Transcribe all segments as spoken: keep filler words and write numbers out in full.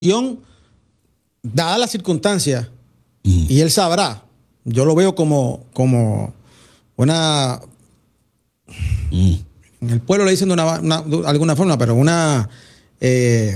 Dadas las circunstancias, mm. y él sabrá, yo lo veo como, como una... Mm. En el pueblo le dicen de, una, una, de alguna forma, pero una... Eh,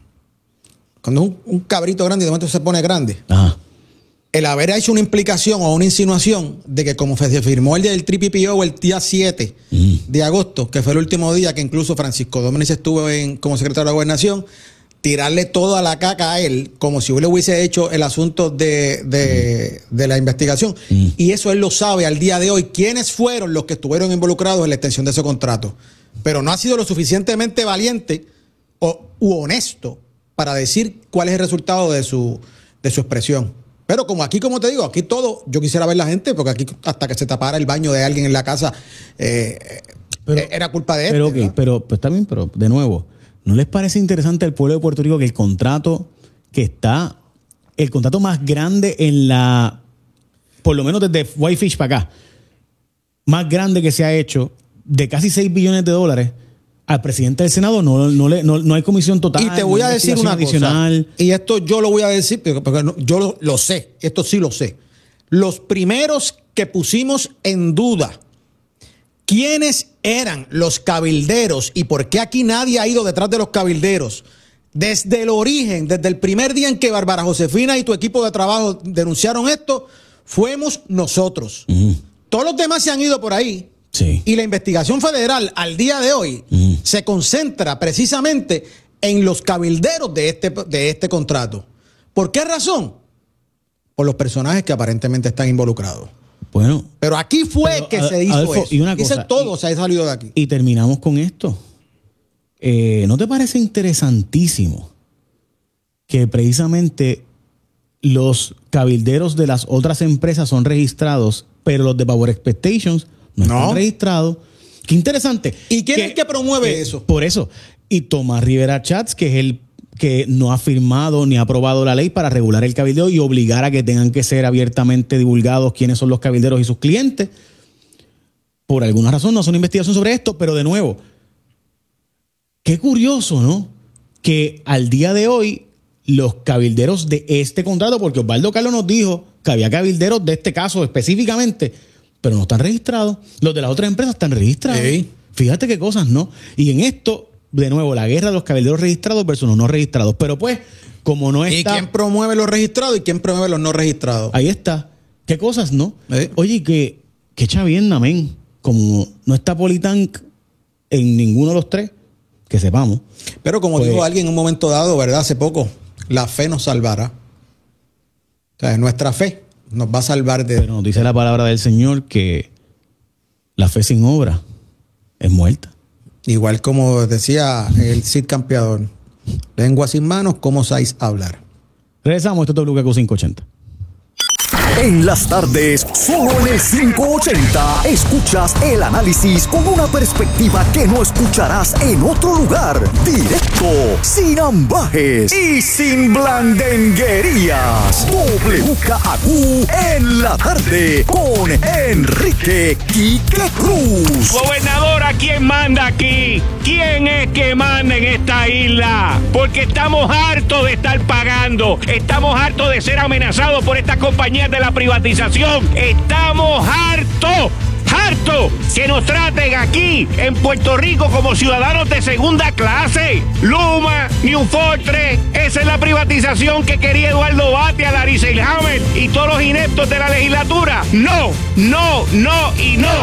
cuando es un, un cabrito grande y de momento se pone grande. Ajá. El haber hecho una implicación o una insinuación de que como se firmó el día del T P P O el día siete mm. de agosto, que fue el último día que incluso Francisco Domínguez estuvo en, como secretario de Gobernación, tirarle toda la caca a él, como si él hubiese hecho el asunto de, de, mm. de la investigación. Mm. Y eso él lo sabe al día de hoy, quiénes fueron los que estuvieron involucrados en la extensión de ese contrato. Pero no ha sido lo suficientemente valiente o, u honesto para decir cuál es el resultado de su, de su expresión. Pero como aquí, como te digo, aquí todo, yo quisiera ver la gente, porque aquí hasta que se tapara el baño de alguien en la casa, eh, pero, era culpa de él. Pero, okay, pero pues está bien, pero de nuevo, ¿no les parece interesante al pueblo de Puerto Rico que el contrato que está, el contrato más grande en la, por lo menos desde Whitefish para acá, más grande que se ha hecho, de casi seis billones de dólares, al presidente del Senado no, no, le, no, no hay comisión total? Y te voy a decir una adicional. Cosa, y esto yo lo voy a decir, porque no, yo lo, lo sé, esto sí lo sé. Los primeros que pusimos en duda quiénes eran los cabilderos y por qué aquí nadie ha ido detrás de los cabilderos, desde el origen, desde el primer día en que Bárbara Josefina y tu equipo de trabajo denunciaron esto, fuimos nosotros. Mm. Todos los demás se han ido por ahí. Sí. Y la investigación federal al día de hoy mm. se concentra precisamente en los cabilderos de este, de este contrato. ¿Por qué razón? Por los personajes que aparentemente están involucrados. Bueno, pero aquí fue pero, que a, se hizo Adolfo, eso. Y una cosa, Dice todo y, se ha salido de aquí. Y terminamos con esto. Eh, ¿No te parece interesantísimo que precisamente los cabilderos de las otras empresas son registrados, pero los de Power Expectations no, no están registrados? Qué interesante. ¿Y quién que, es el que promueve que, eso? Por eso. Y Tomás Rivera Chats, que es el que no ha firmado ni ha aprobado la ley para regular el cabildeo y obligar a que tengan que ser abiertamente divulgados quiénes son los cabilderos y sus clientes. Por alguna razón no hace una investigación sobre esto, pero de nuevo, qué curioso, ¿no? Que al día de hoy los cabilderos de este contrato, porque Osvaldo Carlos nos dijo que había cabilderos de este caso específicamente, pero no están registrados. Los de las otras empresas están registrados. Sí. Fíjate qué cosas, ¿no? Y en esto, de nuevo, la guerra de los cabilderos registrados versus los no registrados. Pero pues, como no está... ¿Y quién promueve los registrados y quién promueve los no registrados? Ahí está. ¿Qué cosas, no? ¿Eh? Oye, que, que chavienda, men. Como no está Politank en ninguno de los tres, que sepamos. Pero como pues, dijo alguien en un momento dado, ¿verdad? Hace poco, la fe nos salvará. O sea, nuestra fe nos va a salvar de... Pero nos dice la palabra del Señor que la fe sin obra es muerta. Igual como decía el Cid Campeador, lengua sin manos, ¿cómo sabéis hablar? Regresamos, esto es W K Q quinientos ochenta. En las tardes, solo en el quinientos ochenta, escuchas el análisis con una perspectiva que no escucharás en otro lugar. Directo, sin ambajes y sin blandenguerías. W K Q en la tarde con Enrique Quique Cruz. Gobernador, ¿a quién manda aquí? ¿Quién es que manda en esta isla? Porque estamos hartos de estar pagando. Estamos hartos de ser amenazados por estas compañías de la privatización. Estamos hartos, hartos que nos traten aquí en Puerto Rico como ciudadanos de segunda clase. Luma, New Fortress, esa es la privatización que quería Eduardo Batia, Larry Selhammer y todos los ineptos de la legislatura. No, no, no y no.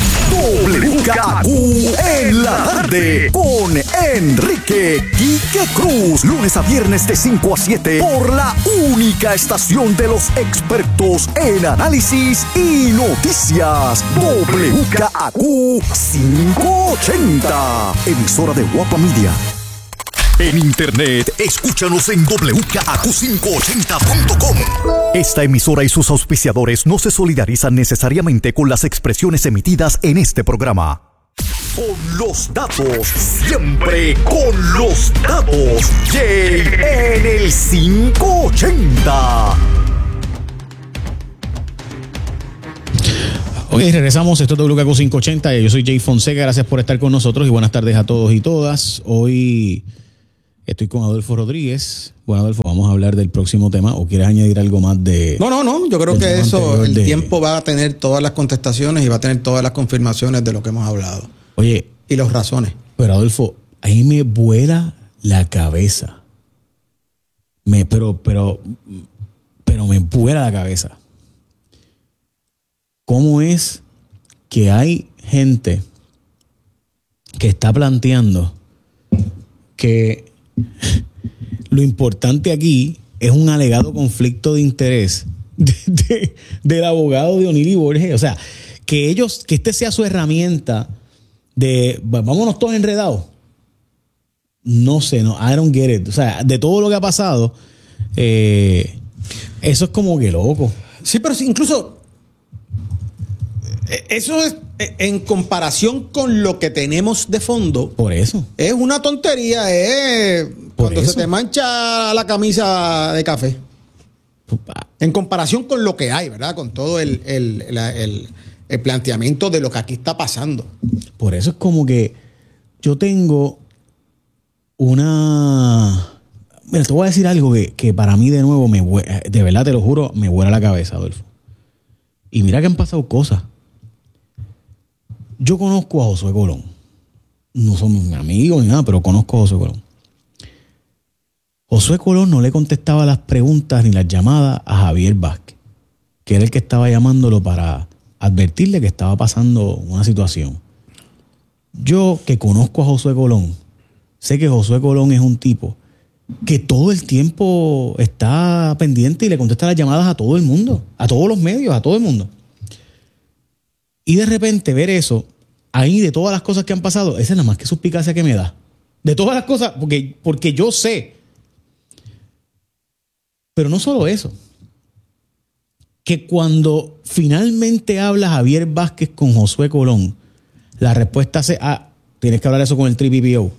W K Q en la tarde con Enrique Quique Cruz. Lunes a viernes de cinco a siete por la única estación de los expertos en análisis y noticias. W K Q quinientos ochenta. Emisora de Guapa Media. En internet, escúchanos en W K Q quinientos ochenta punto com. Esta emisora y sus auspiciadores no se solidarizan necesariamente con las expresiones emitidas en este programa. Con los datos, siempre con los datos. Jay en el quinientos ochenta. Ok, regresamos. Esto es W K Q quinientos ochenta. Yo soy Jay Fonseca. Gracias por estar con nosotros y buenas tardes a todos y todas. Hoy Estoy con Adolfo Rodríguez. Bueno, Adolfo, vamos a hablar del próximo tema. ¿O quieres añadir algo más de...? No, no, no. Yo creo que eso, el de... tiempo va a tener todas las contestaciones y va a tener todas las confirmaciones de lo que hemos hablado. Oye. Y las razones. Pero Adolfo, ahí me vuela la cabeza. Me, pero, pero, pero me vuela la cabeza. ¿Cómo es que hay gente que está planteando que lo importante aquí es un alegado conflicto de interés de, de, del abogado de Onili Borges? O sea, que ellos, que este sea su herramienta de vámonos todos enredados. No sé, no, I don't get it. O sea, de todo lo que ha pasado, eh, eso es como que loco. Sí, pero incluso eso es en comparación con lo que tenemos de fondo. Por eso. Es una tontería, es cuando eso se te mancha la camisa de café. En comparación con lo que hay, ¿verdad? Con todo el, el, la, el, el planteamiento de lo que aquí está pasando. Por eso es como que yo tengo una... Mira, te voy a decir algo que, que para mí de nuevo, me de verdad te lo juro, me vuela la cabeza, Adolfo. Y mira que han pasado cosas. Yo conozco a Josué Colón. No somos amigos ni nada, pero conozco a Josué Colón. Josué Colón no le contestaba las preguntas ni las llamadas a Javier Vázquez, que era el que estaba llamándolo para advertirle que estaba pasando una situación. Yo, que conozco a Josué Colón, sé que Josué Colón es un tipo que todo el tiempo está pendiente y le contesta las llamadas a todo el mundo, a todos los medios, a todo el mundo. Y de repente ver eso, ahí de todas las cosas que han pasado, esa es nada más que suspicacia que me da. De todas las cosas, porque, porque yo sé. Pero no solo eso. Que cuando finalmente habla Javier Vázquez con Josué Colón, la respuesta es, ah, tienes que hablar eso con el T P P O.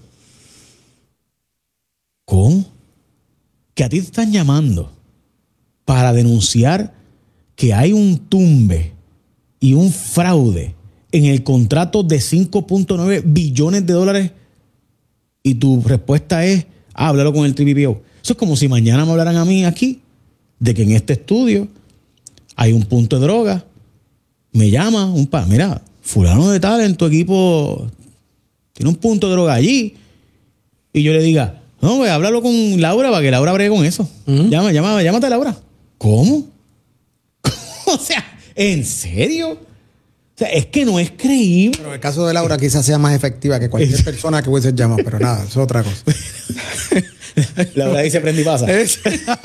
¿Cómo? Que a ti te están llamando para denunciar que hay un tumbe y un fraude en el contrato de cinco punto nueve billones de dólares y tu respuesta es, ah, háblalo con el T P P O. Eso es como si mañana me hablaran a mí aquí de que en este estudio hay un punto de droga. Me llama un pa, mira, fulano de tal en tu equipo tiene un punto de droga allí. Y yo le diga, no, pues háblalo con Laura para que Laura bregue con eso. Uh-huh. Llama, llama, llámate a Laura. ¿Cómo? O sea, ¿en serio? O sea, es que no es creíble. Pero el caso de Laura quizás sea más efectiva que cualquier persona que hubiese llamado, pero nada, eso es otra cosa. Laura dice prende y pasa. Es...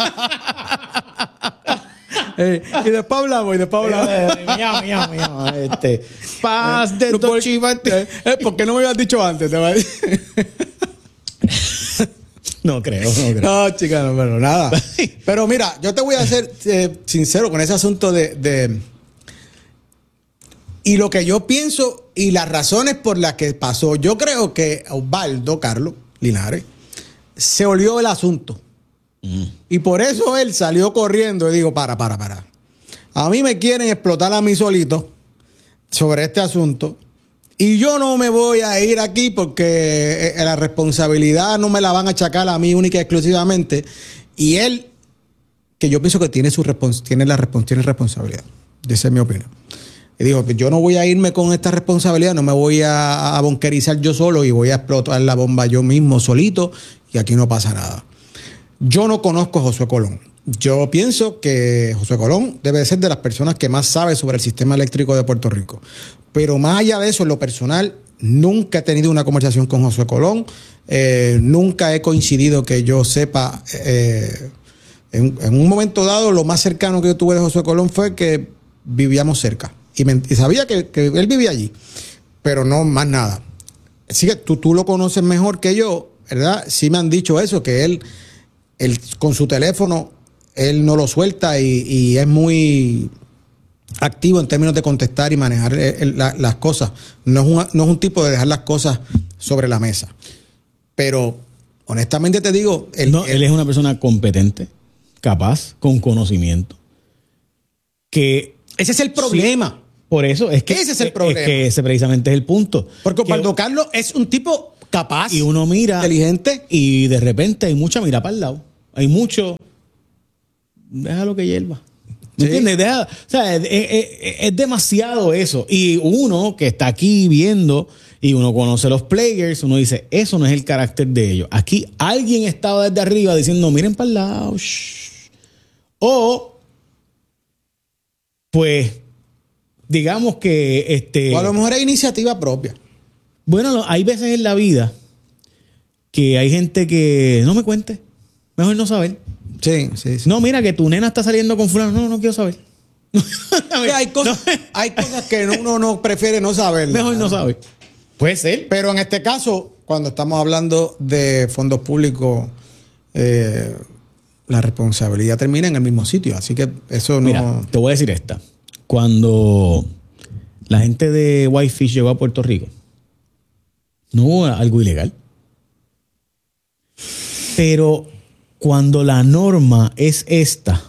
eh, y después hablamos, y después hablamos. me llama, me llama, me llama. Este, paz de no, por, eh, ¿Por qué no me habías dicho antes? Te va a decir. No creo, no creo. No, chica, no, pero nada. Pero mira, yo te voy a ser eh, sincero con ese asunto de, de... Y lo que yo pienso y las razones por las que pasó. Yo creo que Osvaldo Carlos Linares se olió el asunto. Mm. Y por eso él salió corriendo y digo, para, para, para. A mí me quieren explotar a mí solito sobre este asunto. Y yo no me voy a ir aquí porque la responsabilidad no me la van a achacar a mí única y exclusivamente. Y él, que yo pienso que tiene su respons- tiene la respons- tiene responsabilidad. Esa es mi opinión. Y digo que yo no voy a irme con esta responsabilidad, no me voy a, a bonquerizar yo solo y voy a explotar la bomba yo mismo solito y aquí no pasa nada. Yo no conozco a Josué Colón. Yo pienso que Josué Colón debe ser de las personas que más sabe sobre el sistema eléctrico de Puerto Rico. Pero más allá de eso, en lo personal, nunca he tenido una conversación con Josué Colón. Eh, nunca he coincidido que yo sepa. Eh, en, en un momento dado, lo más cercano que yo tuve de Josué Colón fue que vivíamos cerca. Y, me, y sabía que, que él vivía allí. Pero no más nada. Así que tú, tú lo conoces mejor que yo, ¿verdad? Sí me han dicho eso, que él, él con su teléfono, él no lo suelta y, y es muy activo en términos de contestar y manejar el, la, las cosas. No es, un, no es un tipo de dejar las cosas sobre la mesa. Pero, honestamente te digo... Él, no, él, él es una persona competente, capaz, con conocimiento. Que ese es el problema. Sí, por eso, es que... Ese es el problema. Es que ese precisamente es el punto. Porque Osvaldo Carlos es un tipo capaz, y uno mira inteligente. Y de repente hay mucha mira para el lado. Hay mucho. Déjalo que hierva. ¿Me Sí. entiendes? Deja, o sea, es, es- es demasiado eso. Y uno que está aquí viendo y uno conoce los players, uno dice, eso no es el carácter de ellos. Aquí alguien estaba desde arriba diciendo, miren para el lado. Shh. O, pues, digamos que este. O a lo mejor hay iniciativa propia. Bueno, no, hay veces en la vida que hay gente que no me cuente. Mejor no saber. Sí, sí, sí. No, mira que tu nena está saliendo con fulano. No, no quiero saber. O sea, hay, cosas, No. hay cosas que uno no prefiere no saber. Mejor no saber. Puede ser. Pero en este caso, cuando estamos hablando de fondos públicos, eh, la responsabilidad termina en el mismo sitio. Así que eso no. Mira, te voy a decir esta. Cuando la gente de Whitefish llegó a Puerto Rico, no hubo algo ilegal. Pero cuando la norma es esta,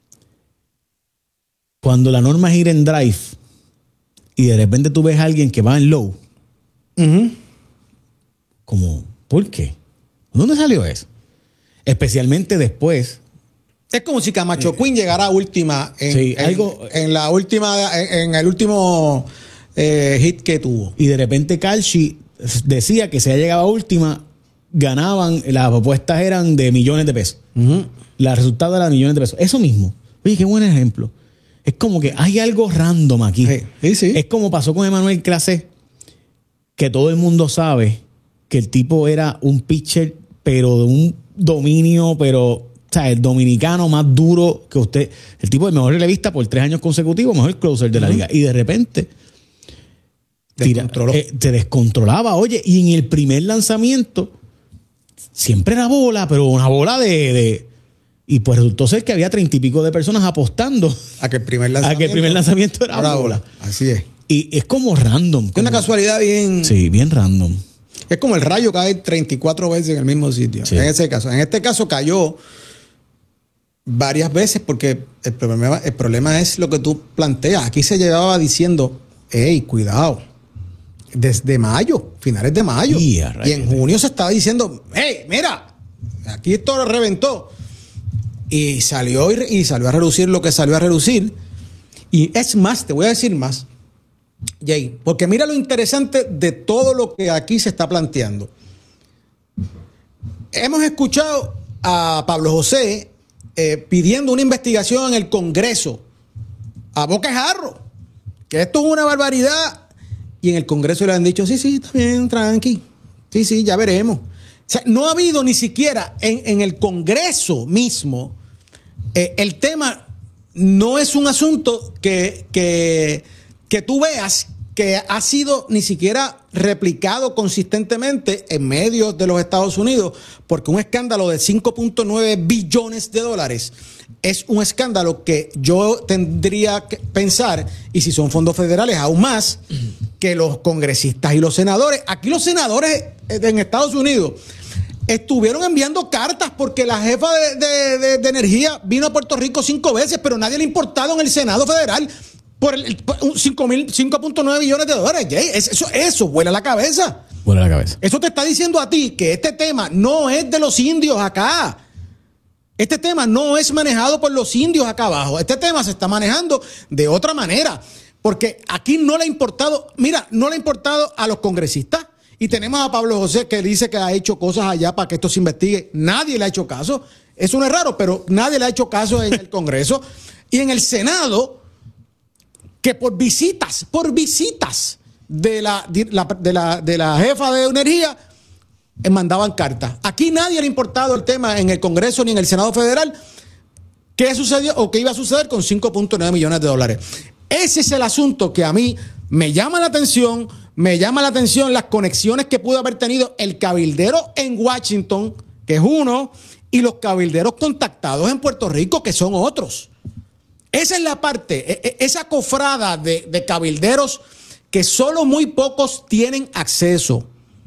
cuando la norma es ir en drive y de repente tú ves a alguien que va en low, Ujú. como, ¿por qué? ¿Dónde salió eso? Especialmente después. Es como si Camacho Queen llegara a última en, Sí, en- algo- en la última, en, en el último eh, hit que tuvo. Y de repente Calci decía que si ella llegaba a última, ganaban, las apuestas eran de millones de pesos. Ujú. La resultado era de millones de pesos. Eso mismo. Oye, qué buen ejemplo. Es como que hay algo random aquí. Sí, sí, sí. Es como pasó con Emmanuel Clase, que todo el mundo sabe que el tipo era un pitcher, pero de un dominio, pero, o sea, el dominicano más duro que usted. El tipo de mejor relevista por tres años consecutivos, mejor closer de la liga. Y de repente tira- Descontroló. eh, se descontrolaba. Oye, y en el primer lanzamiento siempre era bola, pero una bola de, de- y pues resultó ser que había treinta y pico de personas apostando A que el primer a lanzamiento, que el primer lanzamiento era era bola. Así es. Y es como random. Es una como- casualidad bien. Sí, bien random. Es como el rayo cae treinta y cuatro veces en el mismo sitio. Sí. En ese caso. En este caso cayó varias veces porque el problema, el problema es lo que tú planteas. Aquí se llevaba diciendo, hey, cuidado. Desde mayo, finales de mayo. Y Y, a rayos. en junio se estaba diciendo, hey, mira, aquí esto reventó. Y salió, y, y salió a reducir lo que salió a reducir. Y es más, te voy a decir más, Jay, porque mira lo interesante de todo lo que aquí se está planteando. Hemos escuchado a Pablo José eh, pidiendo una investigación en el Congreso a boca de jarro, que esto es una barbaridad. Y en el Congreso le han dicho, sí, sí, está bien, tranqui. Sí, sí, ya veremos. O sea, no ha habido ni siquiera en, en el Congreso mismo, eh, el tema no es un asunto que, que, que tú veas que ha sido ni siquiera replicado consistentemente en medios de los Estados Unidos, porque un escándalo de cinco punto nueve billones de dólares es un escándalo que yo tendría que pensar, y si son fondos federales aún más, que los congresistas y los senadores, aquí los senadores en Estados Unidos estuvieron enviando cartas porque la jefa de, de- de- de energía vino a Puerto Rico cinco veces, pero nadie le ha importado en el Senado Federal por el, por un cinco punto nueve billones de dólares. Jay, es- eso, eso vuela la cabeza. Vuela la cabeza. Eso te está diciendo a ti que este tema no es de los indios acá. Este tema no es manejado por los indios acá abajo. Este tema se está manejando de otra manera. Porque aquí no le ha importado, mira, no le ha importado a los congresistas. Y tenemos a Pablo José que dice que ha hecho cosas allá para que esto se investigue. Nadie le ha hecho caso. Eso no es raro, pero nadie le ha hecho caso en el Congreso. Y en el Senado, que por visitas, por visitas de la, de la, de la, de la jefa de energía, eh, mandaban cartas. Aquí nadie le ha importado el tema en el Congreso ni en el Senado Federal. ¿Qué sucedió o qué iba a suceder con cinco punto nueve millones de dólares? Ese es el asunto que a mí me llama la atención. Me llama la atención las conexiones que pudo haber tenido el cabildero en Washington, que es uno, y los cabilderos contactados en Puerto Rico, que son otros. Esa es la parte, esa cofrada de, de cabilderos que solo muy pocos tienen acceso.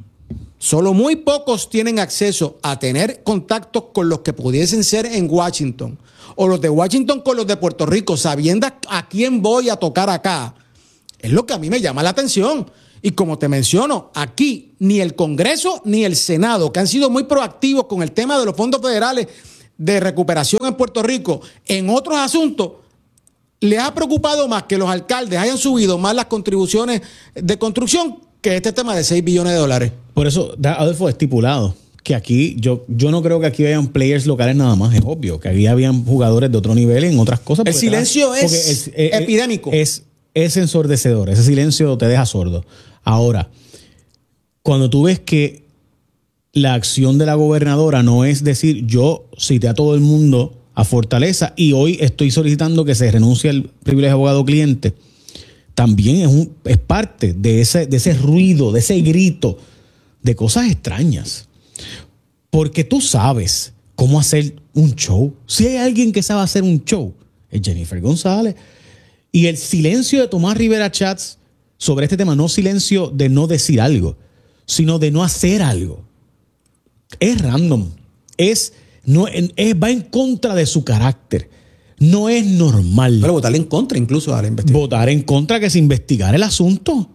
Solo muy pocos tienen acceso a tener contactos con los que pudiesen ser en Washington, o los de Washington con los de Puerto Rico, sabiendo a quién voy a tocar acá. Es lo que a mí me llama la atención. Y como te menciono, aquí ni el Congreso ni el Senado, que han sido muy proactivos con el tema de los fondos federales de recuperación en Puerto Rico, en otros asuntos, les ha preocupado más que los alcaldes hayan subido más las contribuciones de construcción que este tema de seis billones de dólares. Por eso, Adolfo, estipulado que aquí, yo, yo no creo que aquí hayan players locales nada más, es obvio, que aquí habían jugadores de otro nivel en otras cosas. El silencio te, es el, el, epidémico. Es, es ensordecedor, ese silencio te deja sordo. Ahora, cuando tú ves que la acción de la gobernadora no es decir, yo cité a todo el mundo a Fortaleza y hoy estoy solicitando que se renuncie al privilegio de abogado-cliente, también es, un, es parte de ese, de ese ruido, de ese grito, de cosas extrañas. Porque tú sabes cómo hacer un show. Si hay alguien que sabe hacer un show, es Jennifer González. Y el silencio de Tomás Rivera Schatz sobre este tema, no silencio de no decir algo, sino de no hacer algo, es random. Es, no, es, va en contra de su carácter. No es normal. Pero votar en contra incluso a la investigación. Votar en contra que se investigara el asunto. O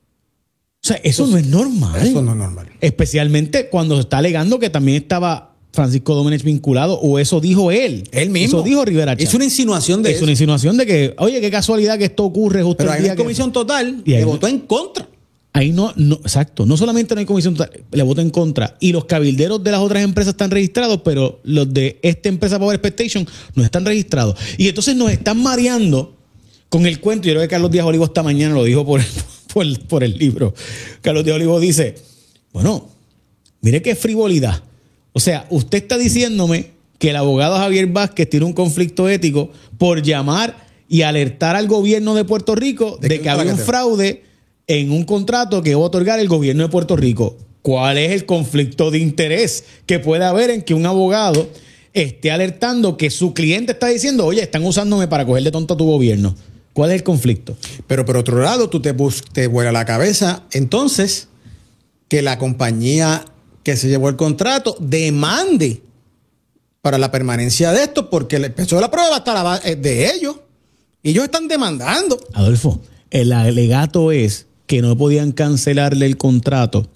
sea, eso pues, no es normal. Eso no es normal. Especialmente cuando se está alegando que también estaba Francisco Domenech vinculado, o eso dijo él. Él mismo. Eso dijo Rivera Schatz. Es una insinuación de es eso. Es una insinuación de que, oye, qué casualidad que esto ocurre justo Pero el hay día una que... comisión total y que votó en contra. Ahí no, no, exacto. No solamente no hay comisión total, le votó en contra. Y los cabilderos de las otras empresas están registrados, pero los de esta empresa Power Expectation no están registrados. Y entonces nos están mareando con el cuento. Yo creo que Carlos Díaz Olivo esta mañana lo dijo por, por, por el libro. Carlos Díaz Olivo dice, bueno, mire qué frivolidad. O sea, usted está diciéndome que el abogado Javier Vázquez tiene un conflicto ético por llamar y alertar al gobierno de Puerto Rico de, de que había un fraude en un contrato que va a otorgar el gobierno de Puerto Rico. ¿Cuál es el conflicto de interés que puede haber en que un abogado esté alertando que su cliente está diciendo, oye, están usándome para cogerle tonto a tu gobierno? ¿Cuál es el conflicto? Pero por otro lado, tú te, te vuela la cabeza, entonces, que la compañía que se llevó el contrato demande para la permanencia de esto, porque el peso de la prueba va a estar de ellos. Y ellos están demandando. Adolfo, el alegato es que no podían cancelarle el contrato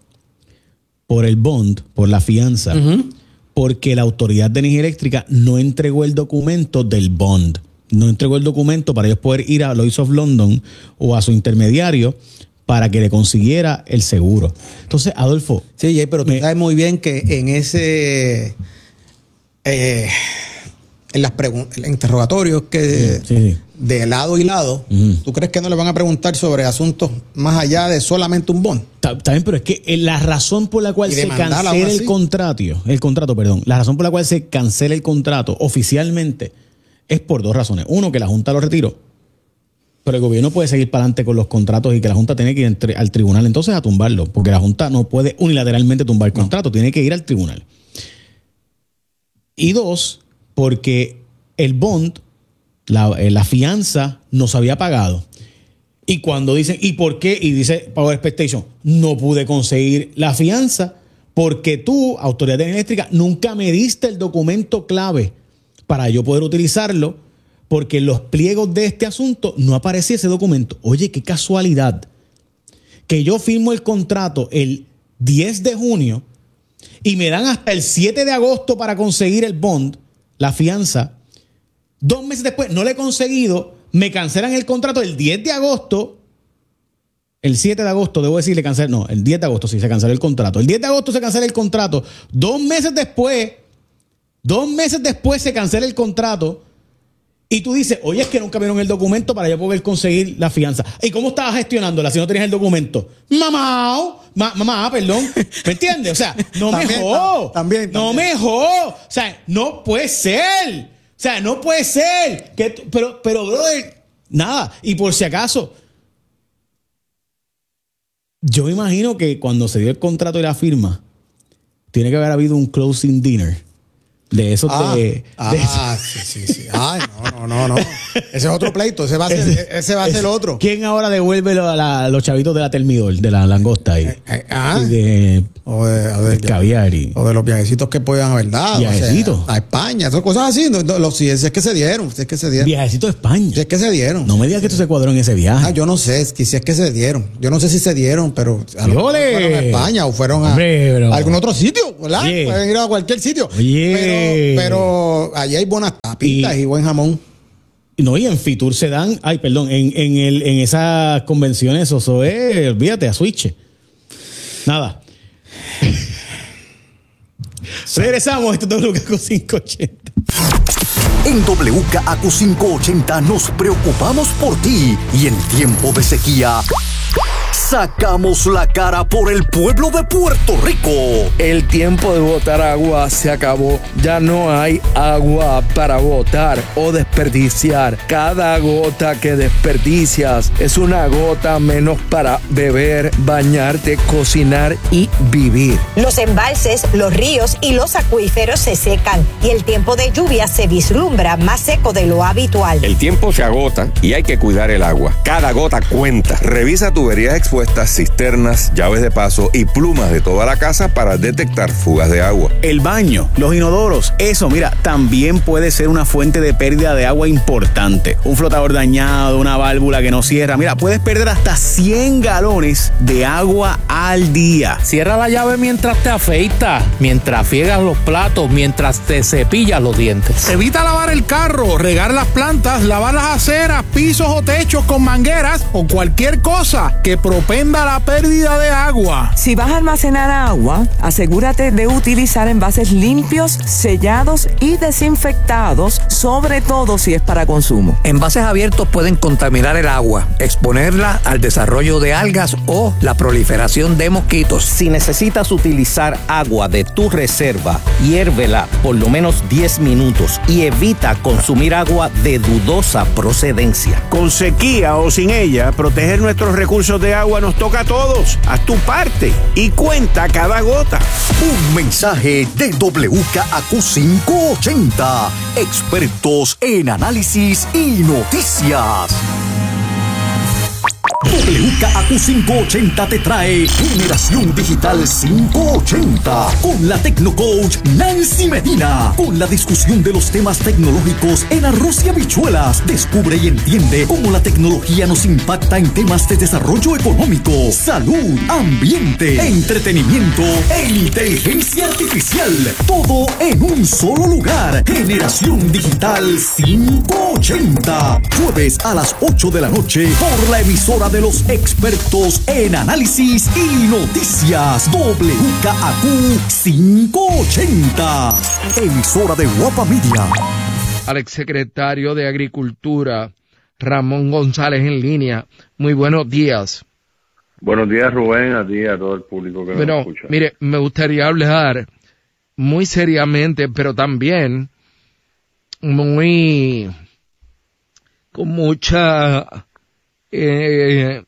por el bond, por la fianza, uh-huh. porque la Autoridad de Energía Eléctrica no entregó el documento del bond. No entregó el documento para ellos poder ir a Lloyd's of London o a su intermediario para que le consiguiera el seguro. Entonces, Adolfo... Sí, pero tú me, sabes muy bien que en ese... Eh, en las preguntas, en interrogatorios que sí, sí. de lado y lado, uh-huh. ¿tú crees que no le van a preguntar sobre asuntos más allá de solamente un bond? Está bien, pero es que la razón por la cual se cancela el contrato, el contrato, perdón, la razón por la cual se cancela el contrato oficialmente es por dos razones. Uno, que la Junta lo retiró, pero el gobierno puede seguir para adelante con los contratos y que la Junta tiene que ir entre, al tribunal entonces a tumbarlo, porque la Junta no puede unilateralmente tumbar el contrato, no. tiene que ir al tribunal. Y dos, porque el bond, la, la fianza, no se había pagado. Y cuando dicen, ¿y por qué? Y dice Power Expectation, no pude conseguir la fianza porque tú, Autoridad de Energía Eléctrica, nunca me diste el documento clave para yo poder utilizarlo, porque en los pliegos de este asunto no aparecía ese documento. Oye, qué casualidad que yo firmo el contrato el diez de junio y me dan hasta el siete de agosto para conseguir el bond, la fianza. Dos meses después no le he conseguido, me cancelan el contrato el diez de agosto. El siete de agosto, debo decirle cancelar. No, el diez de agosto sí se canceló el contrato. El diez de agosto se cancela el contrato. Dos meses después, dos meses después se cancela el contrato. Y tú dices, oye, es que nunca vieron el documento para yo poder conseguir la fianza. ¿Y cómo estabas gestionándola si no tenías el documento? Mamá, ma, mamá, perdón. ¿Me entiendes? O sea, no me jod. También, también. No me jod. O sea, no puede ser. O sea, no puede ser. Que tú, pero, pero, brother, nada. Y por si acaso, yo me imagino que cuando se dio el contrato y la firma, tiene que haber habido un closing dinner De esos ah, de... Ah, de sí, sí, sí. Ay, no, no, no, no. Ese es otro pleito. Ese va a ser, ese, ese va a ser el otro. ¿Quién ahora devuelve lo, la, los chavitos de la Termidor, de la langosta ahí? Eh, eh, ah. Y de, o de, o de, de caviar y... O de los viajecitos que puedan haber dado. ¿Viajecitos? O sea, a España, esas cosas así. No, no, los, si es, es que se dieron. Si es que se dieron. Viajecito a España. Si es que se dieron. No me digas que esto se cuadró en ese viaje. Ah, yo no sé, si es que se dieron. Yo no sé si se dieron, pero a lo mejor fueron a España o fueron a, Hombre, a algún otro sitio, ¿verdad? Oye. Pueden ir a cualquier sitio. Oye. Pero, pero allí hay buenas tapitas y, y buen jamón. No, y en Fitur se dan, ay, perdón, en, en, el, en esas convenciones, eso es, olvídate, a switch. Nada. Regresamos, esto es W K Q quinientos ochenta. En W K A Q quinientos ochenta nos preocupamos por ti y en tiempo de sequía sacamos la cara por el pueblo de Puerto Rico. El tiempo de botar agua se acabó. Ya no hay agua para botar o desperdiciar. Cada gota que desperdicias es una gota menos para beber, bañarte, cocinar y vivir. Los embalses, los ríos y los acuíferos se secan y el tiempo de lluvia se vislumbra más seco de lo habitual. El tiempo se agota y hay que cuidar el agua. Cada gota cuenta. Revisa tuberías expuestas, cisternas, llaves de paso y plumas de toda la casa para detectar fugas de agua. El baño, los inodoros, eso, mira, también puede ser una fuente de pérdida de agua importante. Un flotador dañado, una válvula que no cierra. Mira, puedes perder hasta cien galones de agua al día. Cierra la llave mientras te afeitas, mientras friegas los platos, mientras te cepillas los dientes. Evita lavar el carro, regar las plantas, lavar las aceras, pisos o techos con mangueras o cualquier cosa que propenda la pérdida de agua. Si vas a almacenar agua, asegúrate de utilizar envases limpios, sellados y desinfectados, sobre todo si es para consumo. Envases abiertos pueden contaminar el agua, exponerla al desarrollo de algas o la proliferación de mosquitos. Si necesitas utilizar agua de tu reserva, hiérvela por lo menos diez minutos y evita consumir agua de dudosa procedencia. Con sequía o sin ella, proteger nuestros recursos de agua nos toca a todos. Haz tu parte y cuenta cada gota. Un mensaje de W K A Q quinientos ochenta. Expertos en análisis y noticias. W K A Q quinientos ochenta te trae Generación Digital quinientos ochenta con la Tecnocoach Nancy Medina, con la discusión de los temas tecnológicos en arroz y habichuelas. Descubre y entiende cómo la tecnología nos impacta en temas de desarrollo económico, salud, ambiente, entretenimiento e inteligencia artificial. Todo en un solo lugar. Generación Digital quinientos ochenta. Jueves a las ocho de la noche por la emisora de los expertos en análisis y noticias. W K A Q quinientos ochenta. Emisora de Guapa Media. Al exsecretario de Agricultura, Ramón González, en línea. Muy buenos días. Buenos días, Rubén, a ti y a todo el público que bueno, nos escucha. Mire, me gustaría hablar muy seriamente, pero también muy con mucha eh,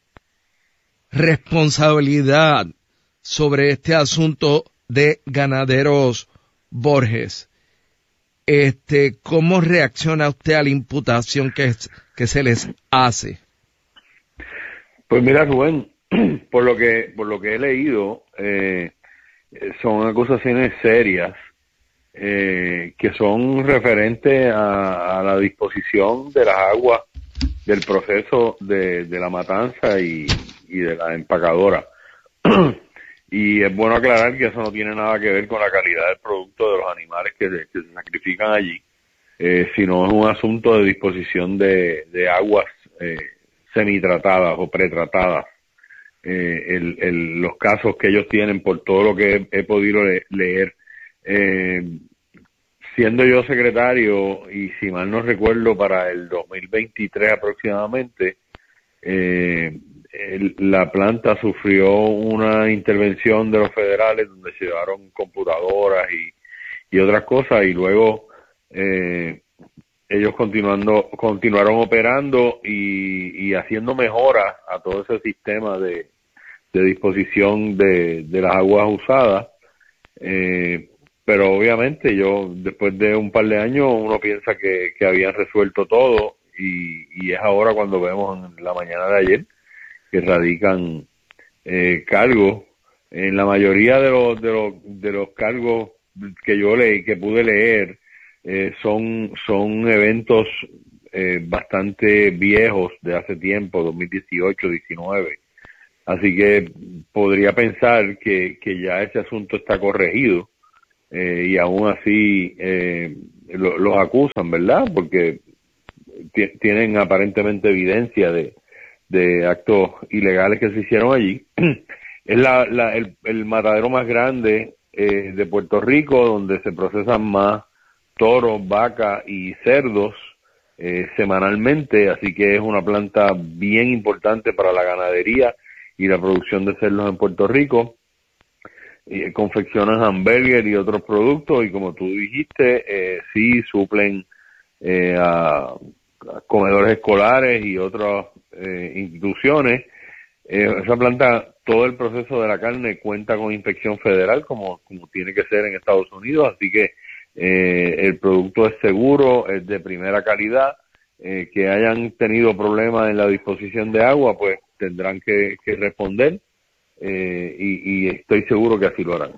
responsabilidad sobre este asunto de Ganaderos Borges. Este, ¿cómo reacciona usted a la imputación que, que se les hace? Pues mira, Rubén, por lo que por lo que he leído, eh, son acusaciones serias eh, que son referentes a, a la disposición de las aguas del proceso de, de la matanza y, y de la empacadora. Y es bueno aclarar que eso no tiene nada que ver con la calidad del producto de los animales que, que se sacrifican allí, eh, sino es un asunto de disposición de, de aguas eh, semitratadas o pretratadas. Eh, el, el, los casos que ellos tienen, por todo lo que he, he podido le, leer, eh, siendo yo secretario, y si mal no recuerdo, para el dos mil veintitrés aproximadamente, eh, el, la planta sufrió una intervención de los federales donde se llevaron computadoras y, y otras cosas, y luego eh, ellos continuando continuaron operando y, y haciendo mejoras a todo ese sistema de, de disposición de, de las aguas usadas. Eh, pero obviamente yo, después de un par de años, uno piensa que, que habían resuelto todo y, y es ahora cuando vemos en la mañana de ayer que radican eh, cargos. En la mayoría de los, de los, de los cargos que yo leí, que pude leer, eh, son, son eventos eh, bastante viejos de hace tiempo, dos mil dieciocho, diecinueve. Así que podría pensar que, que ya ese asunto está corregido. Eh, y aún así eh, lo, los acusan, ¿verdad? Porque t- tienen aparentemente evidencia de, de actos ilegales que se hicieron allí. Es la, la, el, el matadero más grande eh, de Puerto Rico, donde se procesan más toros, vacas y cerdos eh, semanalmente, así que es una planta bien importante para la ganadería y la producción de cerdos en Puerto Rico. Eh, confeccionan hamburgues y otros productos y como tú dijiste, eh, sí suplen eh, a, a comedores escolares y otras eh, instituciones. Eh, esa planta, todo el proceso de la carne cuenta con inspección federal como, como tiene que ser en Estados Unidos, así que eh, el producto es seguro, es de primera calidad. Eh, que hayan tenido problemas en la disposición de agua, pues tendrán que, que responder. Eh, y, y estoy seguro que así lo harán.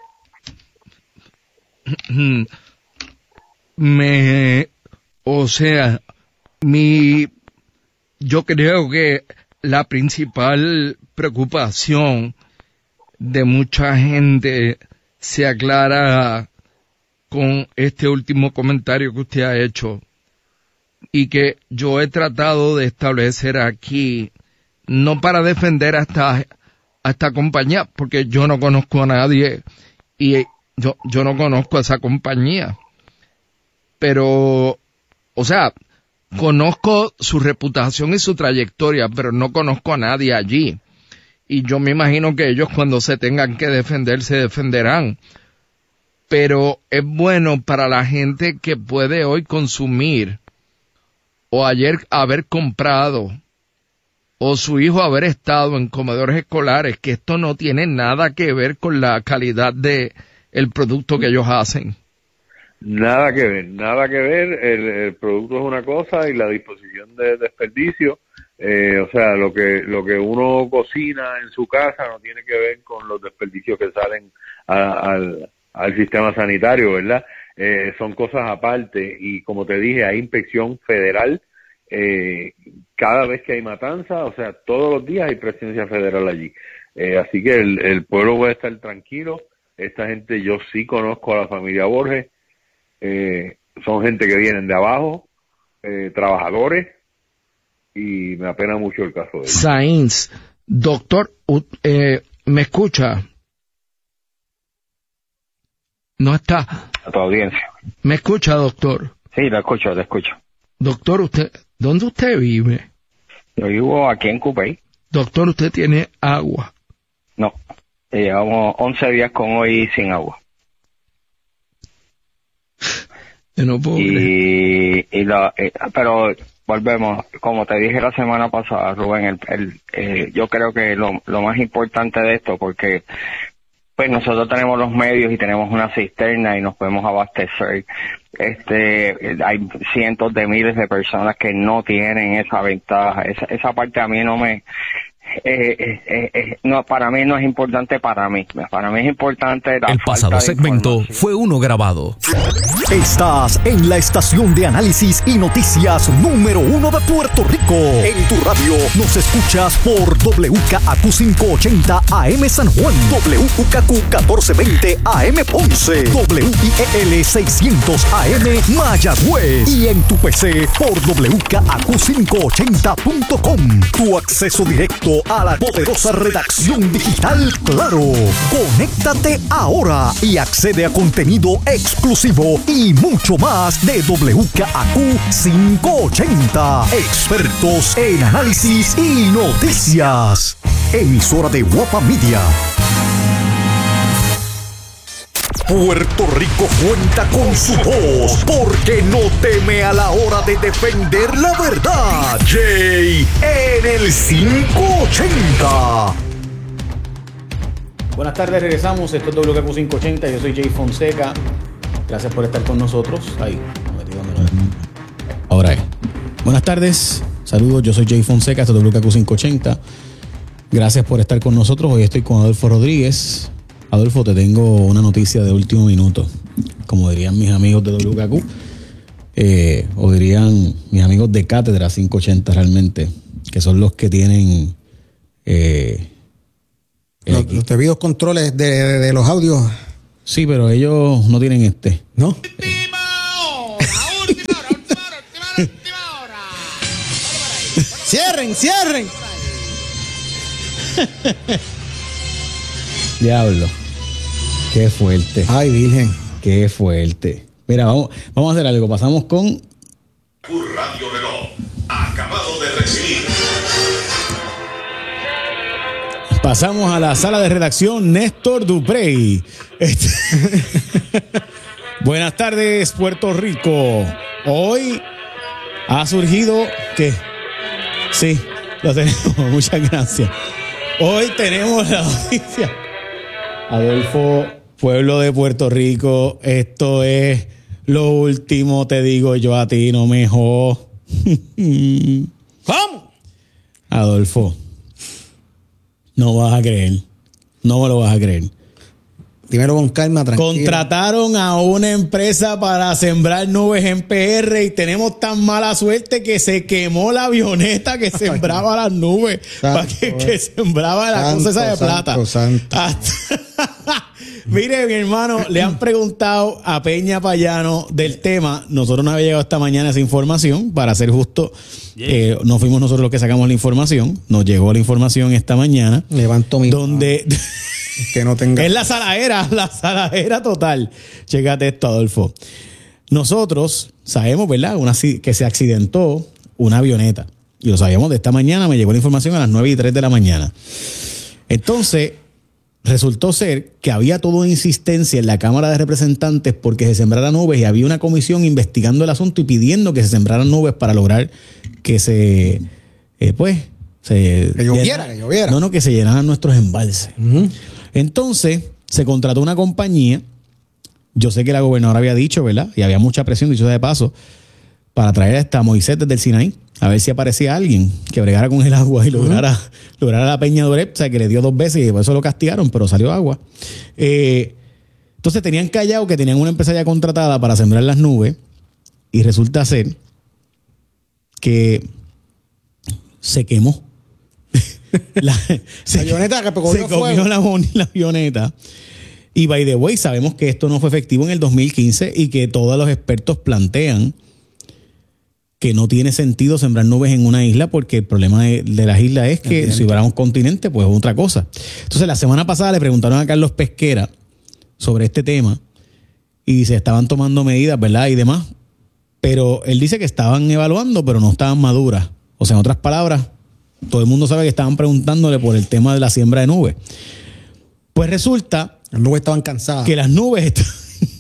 Me, o sea, mi, yo creo que la principal preocupación de mucha gente se aclara con este último comentario que usted ha hecho y que yo he tratado de establecer aquí, no para defender a esta a esta compañía, porque yo no conozco a nadie y yo, yo no conozco a esa compañía. Pero, o sea, conozco su reputación y su trayectoria, pero no conozco a nadie allí. Y yo me imagino que ellos cuando se tengan que defender, se defenderán. Pero es bueno para la gente que puede hoy consumir, o ayer haber comprado, o su hijo haber estado en comedores escolares, que esto no tiene nada que ver con la calidad de el producto que ellos hacen. Nada que ver, nada que ver. El, el producto es una cosa y la disposición de desperdicio, eh, o sea, lo que lo que uno cocina en su casa no tiene que ver con los desperdicios que salen a, al, al sistema sanitario, ¿verdad? Eh, son cosas aparte y como te dije, hay inspección federal. Eh, cada vez que hay matanza, o sea, todos los días hay presencia federal allí. Eh, así que el, el pueblo puede estar tranquilo. Esta gente, yo sí conozco a la familia Borges. Eh, son gente que vienen de abajo, eh, trabajadores, y me apena mucho el caso de ellos. Sainz, doctor, eh, ¿me escucha? No está. A tu audiencia. ¿Me escucha, doctor? Sí, lo escucho, lo escucho. Doctor, usted, ¿dónde usted vive? Yo vivo aquí en Cupey. Doctor, ¿usted tiene agua? No, llevamos once días con hoy sin agua. Yo no puedo y, y la, eh, pero volvemos, como te dije la semana pasada, Rubén, el, el, eh, yo creo que lo, lo más importante de esto, porque pues nosotros tenemos los medios y tenemos una cisterna y nos podemos abastecer. Este, hay cientos de miles de personas que no tienen esa ventaja. Esa, esa parte a mí no me, eh, eh, eh, no, para mí no es importante para mí. Para mí es importante la El falta pasado de segmento fue uno grabado. Estás en la estación de análisis y noticias número uno de Puerto Rico. En tu radio nos escuchas por W K A Q quinientos ochenta A M San Juan, W U K Q catorce veinte A M Ponce, W I E L seiscientos A M Mayagüez y en tu P C por W K A Q quinientos ochenta punto com. Tu acceso directo a la poderosa redacción digital Claro. Conéctate ahora y accede a contenido exclusivo y mucho más de W K A Q quinientos ochenta. Expertos en análisis y noticias. Emisora de Guapa Media. Puerto Rico cuenta con su voz porque no teme a la hora de defender la verdad. Jay en el quinientos ochenta. Buenas tardes, regresamos. Esto es W K Q quinientos ochenta. Yo soy Jay Fonseca. Gracias por estar con nosotros. Ahí. Ahora es. Buenas tardes. Saludos. Yo soy Jay Fonseca. Esto es W K Q quinientos ochenta. Gracias por estar con nosotros. Hoy estoy con Adolfo Rodríguez. Adolfo, te tengo una noticia de último minuto. Como dirían mis amigos de W K Q. Eh, o dirían mis amigos de Cátedra quinientos ochenta realmente. Que son los que tienen... Eh, Los, los debidos controles de, de, de los audios. Sí, pero ellos no tienen este. ¿No? ¡Cierren, cierren! Diablo. Qué fuerte. Ay, virgen. Qué fuerte. Mira, vamos, vamos a hacer algo. Pasamos con... Radio Reloj. Acabado de recibir. Pasamos a la sala de redacción Néstor Duprey. Este... Buenas tardes, Puerto Rico. Hoy ha surgido que sí, lo tenemos. Muchas gracias. Hoy tenemos la noticia. Adolfo, pueblo de Puerto Rico, esto es lo último, te digo yo a ti, no me jodas. ¿Cómo? Adolfo. No vas a creer. No me lo vas a creer. Dímelo con calma, tranquilo. Contrataron a una empresa para sembrar nubes en P R y tenemos tan mala suerte que se quemó la avioneta que sembraba las nubes. Para que, que sembraba la cosa esa de plata. Santo. Mire, mi hermano, le han preguntado a Peña Payano del tema. Nosotros no había llegado esta mañana esa información. Para ser justo, yeah. eh, no fuimos nosotros los que sacamos la información. Nos llegó la información esta mañana. Levanto mi donde que no tenga. Es la saladera, la saladera total. Chécate esto, Adolfo. Nosotros sabemos, ¿verdad? Una, que se accidentó una avioneta. Y lo sabíamos de esta mañana. Me llegó la información a las nueve y tres de la mañana. Entonces... resultó ser que había toda una insistencia en la Cámara de Representantes porque se sembraran nubes y había una comisión investigando el asunto y pidiendo que se sembraran nubes para lograr que se, eh, pues, se... Que lloviera, que lloviera. No, no, que se llenaran nuestros embalses. Uh-huh. Entonces, se contrató una compañía, yo sé que la gobernadora había dicho, ¿verdad? Y había mucha presión, dicho sea de paso, para traer a esta Moisés desde el Sinaí, a ver si aparecía alguien que bregara con el agua y lograra, uh-huh. lograra la peña de Oreb, o sea, que le dio dos veces y por eso lo castigaron, pero salió agua. Eh, entonces tenían callado que tenían una empresa ya contratada para sembrar las nubes y resulta ser que se quemó. la, se, la avioneta que pegó se comió la, la avioneta. Y by the way, sabemos que esto no fue efectivo en el dos mil quince y que todos los expertos plantean que no tiene sentido sembrar nubes en una isla porque el problema de, de las islas es que Entiendo. si hubiera un continente, pues es otra cosa. Entonces, la semana pasada le preguntaron a Carlos Pesquera sobre este tema y se estaban tomando medidas, ¿verdad? Y demás. Pero él dice que estaban evaluando, pero no estaban maduras. O sea, en otras palabras, todo el mundo sabe que estaban preguntándole por el tema de la siembra de nubes. Pues resulta... Las nubes estaban cansadas. Que las nubes estaban...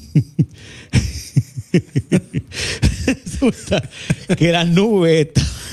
resulta que las nubes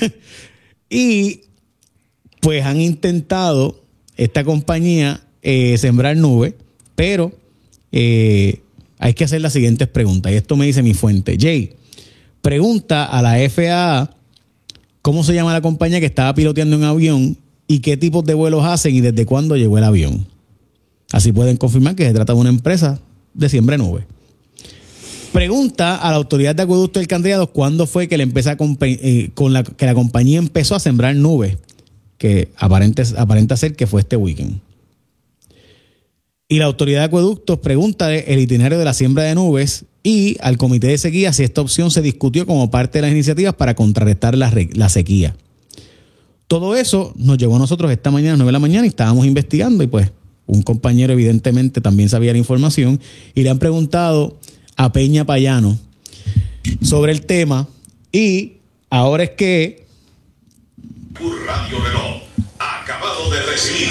y pues han intentado esta compañía eh, sembrar nubes, pero eh, hay que hacer las siguientes preguntas y esto me dice mi fuente. Jay, pregunta a la F A A cómo se llama la compañía que estaba piloteando un avión y qué tipos de vuelos hacen y desde cuándo llegó el avión. Así pueden confirmar que se trata de una empresa de siembra de nubes. Pregunta a la autoridad de acueducto del Candidato cuándo fue que le empezó a compa- eh, con la que la compañía empezó a sembrar nubes, que aparente, aparenta ser que fue este weekend. Y la autoridad de acueductos pregunta el itinerario de la siembra de nubes y al comité de sequía si esta opción se discutió como parte de las iniciativas para contrarrestar la, la sequía. Todo eso nos llegó a nosotros esta mañana a las nueve de la mañana y estábamos investigando y pues un compañero evidentemente también sabía la información y le han preguntado a Peña Payano sobre el tema y ahora es que Radio Reloj acabado de recibir.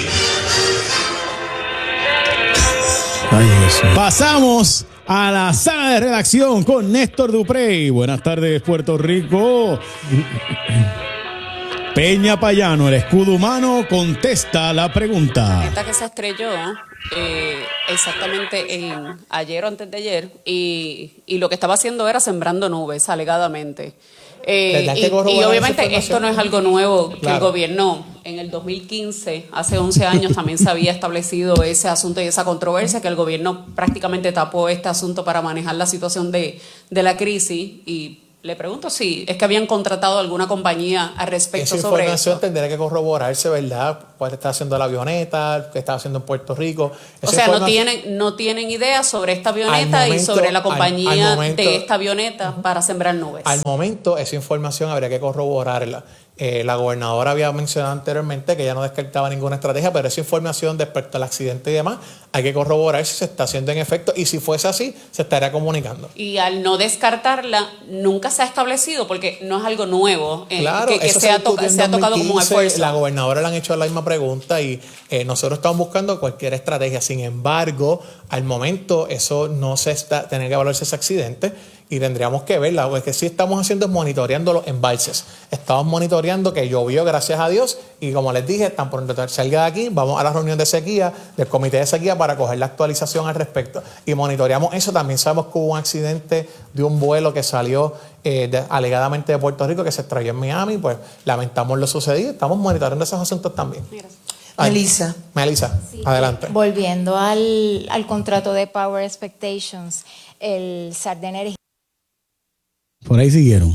Ay, pasamos a la sala de redacción con Néstor Duprey. Buenas tardes, Puerto Rico. Peña Payano, el escudo humano, contesta la pregunta. Esta que se estrelló eh, exactamente en ayer o antes de ayer y, y lo que estaba haciendo era sembrando nubes, alegadamente. Eh, y, y obviamente esto no es algo nuevo, claro, que el gobierno en el dos mil quince, hace once años, también se había establecido ese asunto y esa controversia, que el gobierno prácticamente tapó este asunto para manejar la situación de, de la crisis. Y le pregunto si es que habían contratado alguna compañía al respecto Esa sobre eso. Esa información tendría que corroborarse, ¿verdad? ¿Cuál está haciendo la avioneta? ¿Qué está haciendo en Puerto Rico? Esa o sea, no tienen, no tienen idea sobre esta avioneta momento, y sobre la compañía al, al momento, de esta avioneta uh-huh. para sembrar nubes. Al momento, esa información habría que corroborarla. Eh, la gobernadora había mencionado anteriormente que ella no descartaba ninguna estrategia, pero esa información respecto al accidente y demás hay que corroborar si se está haciendo en efecto, y si fuese así, se estaría comunicando. Y al no descartarla, nunca se ha establecido, porque no es algo nuevo, eh, claro, que, que eso se, ha to- se ha tocado como un esfuerzo. La gobernadora le han hecho la misma pregunta y eh, nosotros estamos buscando cualquier estrategia. Sin embargo, al momento eso no se está, tiene que evaluarse ese accidente y tendríamos que verla. Lo que sí estamos haciendo es monitoreando los embalses. Estamos monitoreando que llovió, gracias a Dios, y como les dije, tan pronto salga de aquí, vamos a la reunión de sequía, del comité de sequía, para coger la actualización al respecto. Y monitoreamos eso. También sabemos que hubo un accidente de un vuelo que salió eh, de, alegadamente de Puerto Rico, que se estrelló en Miami. Pues lamentamos lo sucedido. Estamos monitoreando esos asuntos también. Ay, Melissa. Melissa, sí, adelante. Volviendo al, al contrato de Power Expectations, el S A R de Energía. Por ahí siguieron.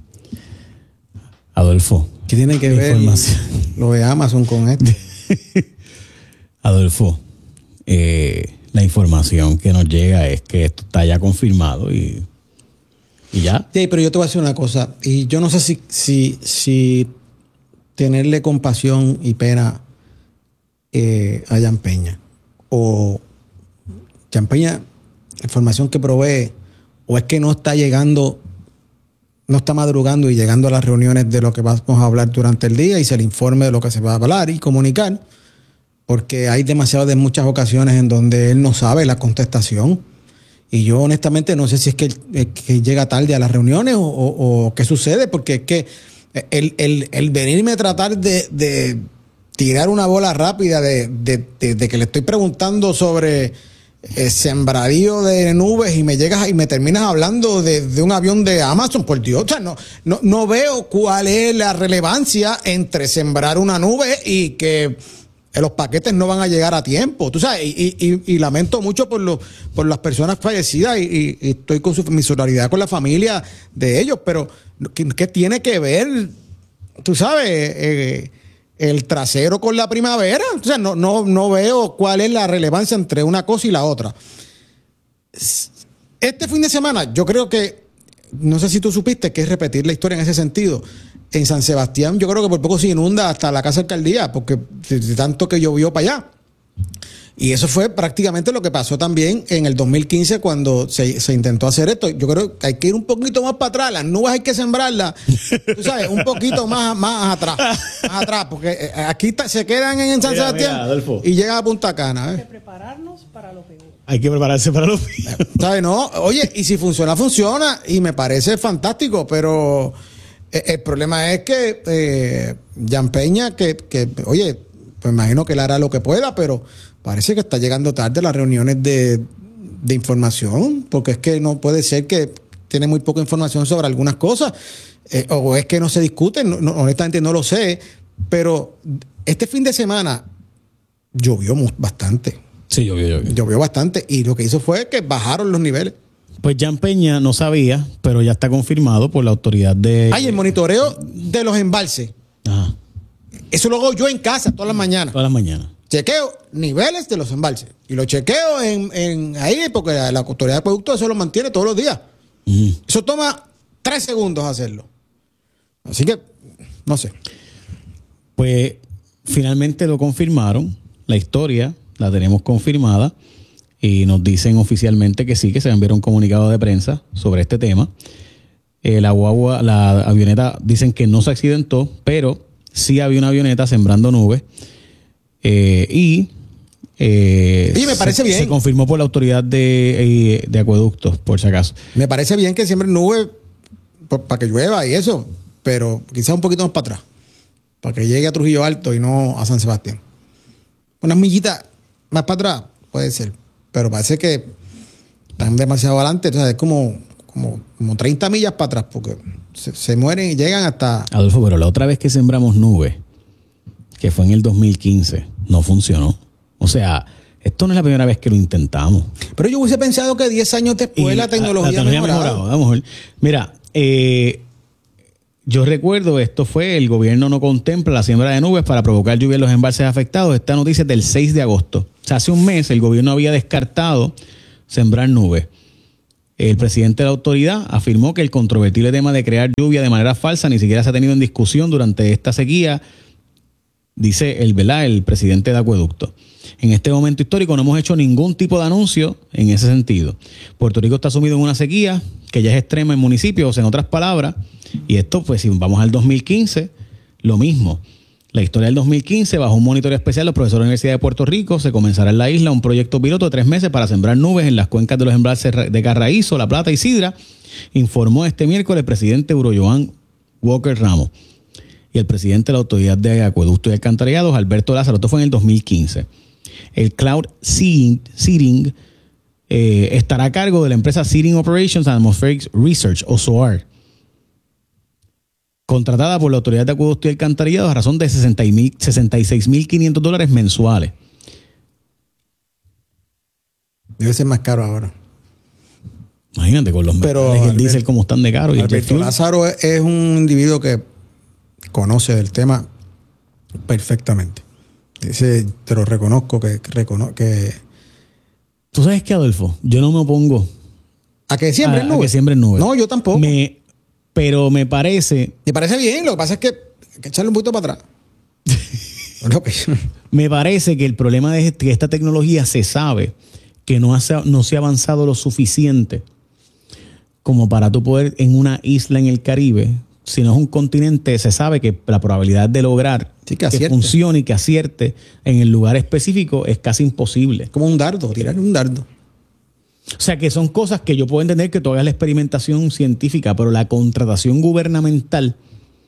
Adolfo. ¿Qué tiene que ver lo de Amazon con esto? Adolfo, eh, la información que nos llega es que esto está ya confirmado y, y ya. Sí, pero yo te voy a decir una cosa. Y yo no sé si, si, si tenerle compasión y pena eh, a Jan Peña. O Jan Peña, la información que provee, o es que no está llegando... no está madrugando y llegando a las reuniones de lo que vamos a hablar durante el día y se le informe de lo que se va a hablar y comunicar, porque hay demasiadas de muchas ocasiones en donde él no sabe la contestación, y yo honestamente no sé si es que, es que llega tarde a las reuniones o, o, o qué sucede, porque es que el, el, el venirme a tratar de, de tirar una bola rápida de, de, de, de que le estoy preguntando sobre Eh, sembradío de nubes y me llegas y me terminas hablando de, de un avión de Amazon, por Dios, o sea, no, no, no veo cuál es la relevancia entre sembrar una nube y que los paquetes no van a llegar a tiempo, tú sabes, y, y, y lamento mucho por, lo, por las personas fallecidas y, y, y estoy con su, mi solidaridad con la familia de ellos, pero ¿qué, qué tiene que ver, tú sabes, eh, el trasero con la primavera? O sea, no, no, no veo cuál es la relevancia entre una cosa y la otra. Este fin de semana, yo creo que, no sé si tú supiste, que es repetir la historia en ese sentido. En San Sebastián, yo creo que por poco se inunda hasta la casa de alcaldía, porque de, de tanto que llovió para allá. Y eso fue prácticamente lo que pasó también en el dos mil quince cuando se, se intentó hacer esto. Yo creo que hay que ir un poquito más para atrás. Las nubes hay que sembrarlas, tú sabes, un poquito más, más atrás. Más atrás, porque aquí está, se quedan en San mira, Sebastián mira, y llegan a Punta Cana. ¿eh? Hay que prepararnos para lo peor. Hay que prepararse para lo peor. ¿Sabes? No, oye, y si funciona, funciona. Y me parece fantástico, pero el problema es que eh, Jan Peña, que, que, oye, pues imagino que él hará lo que pueda, pero parece que está llegando tarde a las reuniones de, de información, porque es que no puede ser que tiene muy poca información sobre algunas cosas, eh, o es que no se discuten, no, no, honestamente no lo sé, pero este fin de semana llovió bastante. Sí, llovió, llovió. Llovió bastante, y lo que hizo fue que bajaron los niveles. Pues Jan Peña no sabía, pero ya está confirmado por la autoridad de... Ay, el monitoreo de los embalses. Ajá. Eso lo hago yo en casa todas las mañanas. Todas las mañanas. Chequeo niveles de los embalses. Y lo chequeo en, en ahí, porque la, la autoridad de productos eso lo mantiene todos los días. Mm. Eso toma tres segundos hacerlo. Así que, no sé. Pues finalmente lo confirmaron. La historia la tenemos confirmada. Y nos dicen oficialmente que sí, que se enviaron un comunicado de prensa sobre este tema. Eh, la guagua, la avioneta, dicen que no se accidentó, pero sí había una avioneta sembrando nubes. Eh, y eh, y me parece se, bien. Se confirmó por la autoridad de, de acueductos, por si acaso. Me parece bien que siembren nubes para que llueva y eso, pero quizás un poquito más para atrás. para que llegue a Trujillo Alto y no a San Sebastián. Unas millitas más para atrás, puede ser. Pero parece que están demasiado adelante. Entonces es como, como, como treinta millas para atrás, porque se, se mueren y llegan hasta... Adolfo, pero la otra vez que sembramos nubes, que fue en el dos mil quince, no funcionó. O sea, esto no es la primera vez que lo intentamos. Pero yo hubiese pensado que diez años después y la tecnología ha mejorado. mejorado. Vamos, mira, eh, yo recuerdo, esto fue, el gobierno no contempla la siembra de nubes para provocar lluvia en los embalses afectados. Esta noticia es del seis de agosto. O sea, hace un mes el gobierno había descartado sembrar nubes. El presidente de la autoridad afirmó que el controvertible tema de crear lluvia de manera falsa ni siquiera se ha tenido en discusión durante esta sequía, dice el, ¿verdad? el presidente de Acueducto. En este momento histórico no hemos hecho ningún tipo de anuncio en ese sentido. Puerto Rico está sumido en una sequía que ya es extrema en municipios, en otras palabras, y esto, pues si vamos al dos mil quince, lo mismo. La historia del dos mil quince, bajo un monitoreo especial, los profesores de la Universidad de Puerto Rico, se comenzará en la isla un proyecto piloto de tres meses para sembrar nubes en las cuencas de los embalses de Carraízo, La Plata y Sidra, informó este miércoles el presidente Eurojoan Walker Ramos y el presidente de la Autoridad de Acueducto y Alcantarillados, Alberto Lázaro. Esto fue en el dos mil quince. El Cloud Seeding eh, estará a cargo de la empresa Seeding Operations and Atmospheric Research, o S O A R, contratada por la Autoridad de Acueducto y Alcantarillados a razón de sesenta y seis mil quinientos dólares mensuales. Debe ser más caro ahora. Imagínate con los Pero metales y el Albert, diésel como están de caro. Y Alberto Lázaro es, es un individuo que conoce del tema perfectamente. Ese, te lo reconozco que, que, recono, que... ¿Tú sabes qué, Adolfo? Yo no me opongo a que siembren nubes. A que siembren nubes. No, yo tampoco. Me, pero me parece... Me parece bien. Lo que pasa es que hay que echarle un poquito para atrás. Me parece que el problema es que esta tecnología se sabe que no, hace, no se ha avanzado lo suficiente como para tú poder en una isla en el Caribe, si no es un continente, se sabe que la probabilidad de lograr sí, que, que funcione y que acierte en el lugar específico es casi imposible. Como un dardo, tirar un dardo. O sea que son cosas que yo puedo entender que tú hagas la experimentación científica, pero la contratación gubernamental,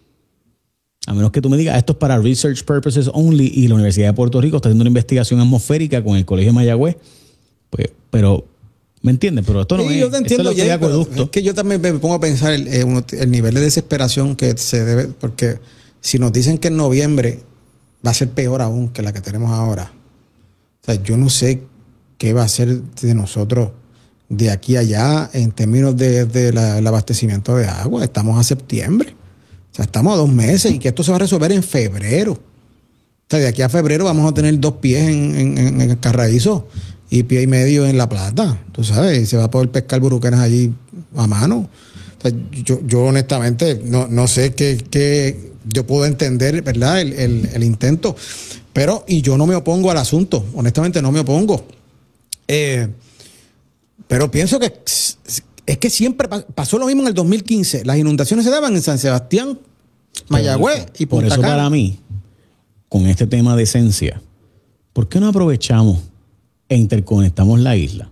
a menos que tú me digas, esto es para research purposes only y la Universidad de Puerto Rico está haciendo una investigación atmosférica con el Colegio de Mayagüez, pues, pero... ¿Me entiendes? Pero esto no sí, es... yo te entiendo, Jay, es que yo también me pongo a pensar el, el nivel de desesperación que se debe... Porque si nos dicen que en noviembre va a ser peor aún que la que tenemos ahora. O sea, yo no sé qué va a ser de nosotros de aquí a allá en términos de, de la, el abastecimiento de agua. Estamos a septiembre. O sea, estamos a dos meses y que esto se va a resolver en febrero. O sea, de aquí a febrero vamos a tener dos pies en, en, en el Carraízo y pie y medio en La Plata, tú sabes, y se va a poder pescar buruquenas allí a mano. O sea, yo, yo honestamente no, no sé qué, qué yo puedo entender, ¿verdad? El, el, el intento, pero, y yo no me opongo al asunto, honestamente no me opongo. Eh, pero pienso que es que siempre pasó lo mismo en el dos mil quince. Las inundaciones se daban en San Sebastián, Mayagüez y Punta Cana. Por eso para mí, con este tema de esencia, ¿por qué no aprovechamos e interconectamos la isla?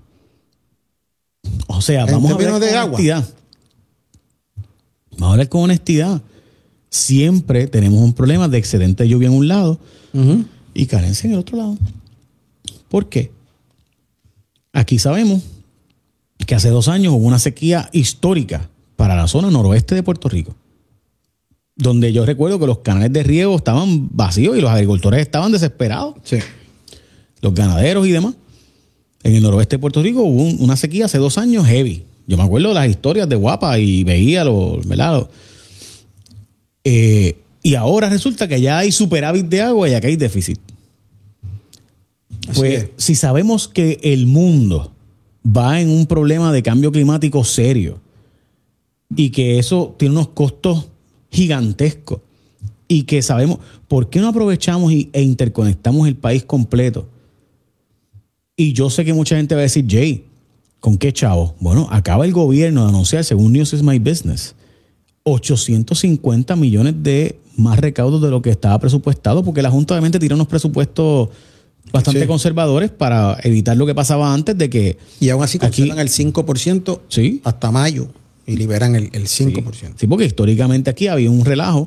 O sea, vamos a hablar con honestidad. Vamos a hablar con honestidad. Siempre tenemos un problema de excedente de lluvia en un lado uh-huh. y carencia en el otro lado. ¿Por qué? Aquí sabemos que hace dos años hubo una sequía histórica para la zona noroeste de Puerto Rico, donde yo recuerdo que los canales de riego estaban vacíos y los agricultores estaban desesperados. Sí. Los ganaderos y demás. En el noroeste de Puerto Rico hubo un, una sequía hace dos años heavy. Yo me acuerdo de las historias de Guapa y veía los, ¿verdad? Eh, y ahora resulta que ya hay superávit de agua y acá hay déficit. Pues si sabemos que el mundo va en un problema de cambio climático serio y que eso tiene unos costos gigantescos y que sabemos, ¿por qué no aprovechamos y, e interconectamos el país completo? Y yo sé que mucha gente va a decir, Jay, ¿con qué chavo? Bueno, acaba el gobierno de anunciar, según News is My Business, ochocientos cincuenta millones de más recaudos de lo que estaba presupuestado, porque la Junta obviamente tira unos presupuestos bastante sí. conservadores para evitar lo que pasaba antes de que... Y aún así conservan el cinco por ciento ¿sí? hasta mayo y liberan el, el cinco por ciento. Sí. sí, porque históricamente aquí había un relajo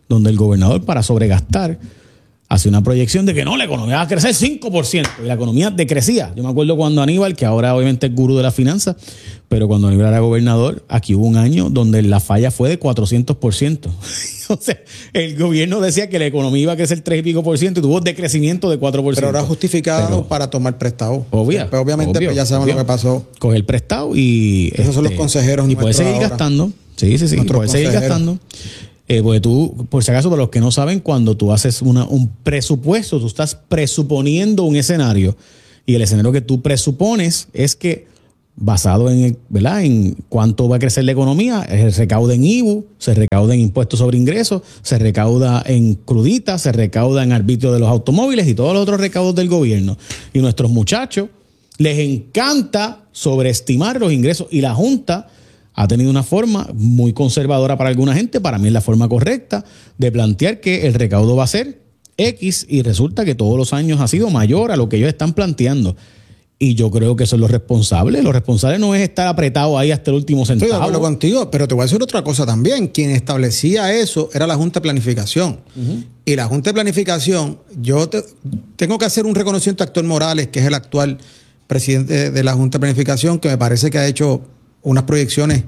donde el gobernador, para sobregastar, hace una proyección de que no, la economía va a crecer cinco por ciento y la economía decrecía. Yo me acuerdo cuando Aníbal, que ahora obviamente es gurú de las finanzas, pero cuando Aníbal era gobernador, aquí hubo un año donde la falla fue de cuatrocientos por ciento. O sea, el gobierno decía que la economía iba a crecer tres y pico por ciento y tuvo decrecimiento de cuatro por ciento. Pero era justificado pero, para tomar prestado. Obvia, pues obviamente obvio, pues ya sabemos obvio. lo que pasó. Coge el prestado y... Esos este, son los consejeros. Y puedes seguir ahora. gastando. Sí, sí, sí. Puedes seguir gastando. Eh, porque tú, por si acaso, para los que no saben, cuando tú haces una, un presupuesto, tú estás presuponiendo un escenario. Y el escenario que tú presupones es que, basado en, ¿verdad?, en cuánto va a crecer la economía, se recauda en I B U, se recauda en impuestos sobre ingresos, se recauda en cruditas, se recauda en arbitrio de los automóviles y todos los otros recaudos del gobierno. Y nuestros muchachos les encanta sobreestimar los ingresos. Y la Junta ha tenido una forma muy conservadora para alguna gente, para mí es la forma correcta, de plantear que el recaudo va a ser X y resulta que todos los años ha sido mayor a lo que ellos están planteando. Y yo creo que eso es lo responsable. Lo responsable no es estar apretado ahí hasta el último centavo. Estoy de acuerdo contigo, pero te voy a decir otra cosa también. Quien establecía eso era la Junta de Planificación. Uh-huh. Y la Junta de Planificación, yo te, tengo que hacer un reconocimiento a Héctor Morales, que es el actual presidente de la Junta de Planificación, que me parece que ha hecho unas proyecciones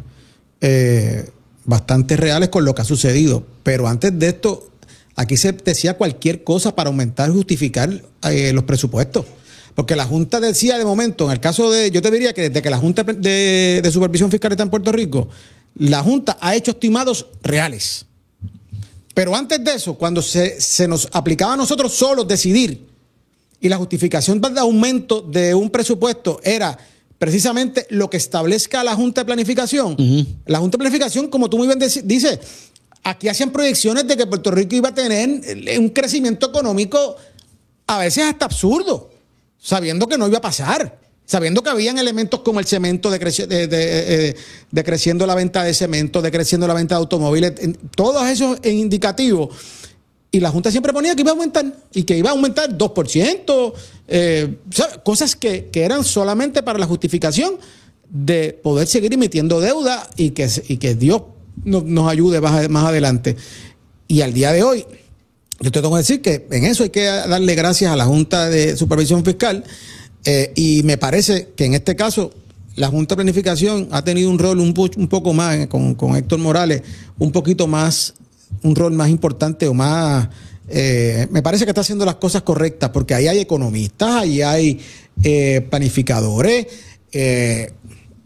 eh, bastante reales con lo que ha sucedido. Pero antes de esto, aquí se decía cualquier cosa para aumentar y justificar eh, los presupuestos. Porque la Junta decía de momento, en el caso de, yo te diría que desde que la Junta de, de Supervisión Fiscal está en Puerto Rico, la Junta ha hecho estimados reales. Pero antes de eso, cuando se, se nos aplicaba a nosotros solos decidir y la justificación de aumento de un presupuesto era precisamente lo que establezca la Junta de Planificación. Uh-huh. La Junta de Planificación, como tú muy bien dices, aquí hacían proyecciones de que Puerto Rico iba a tener un crecimiento económico a veces hasta absurdo, sabiendo que no iba a pasar, sabiendo que habían elementos como el cemento, decreci- de, de, de, decreciendo la venta de cemento, decreciendo la venta de automóviles, todos esos indicativos. Y la Junta siempre ponía que iba a aumentar, y que iba a aumentar dos por ciento, eh, cosas que, que eran solamente para la justificación de poder seguir emitiendo deuda y que, y que Dios nos, nos ayude más, más adelante. Y al día de hoy, yo te tengo que decir que en eso hay que darle gracias a la Junta de Supervisión Fiscal eh, y me parece que en este caso la Junta de Planificación ha tenido un rol un, un poco más, eh, con, con Héctor Morales, un poquito más, un rol más importante o más, eh, me parece que está haciendo las cosas correctas porque ahí hay economistas, ahí hay eh, planificadores eh,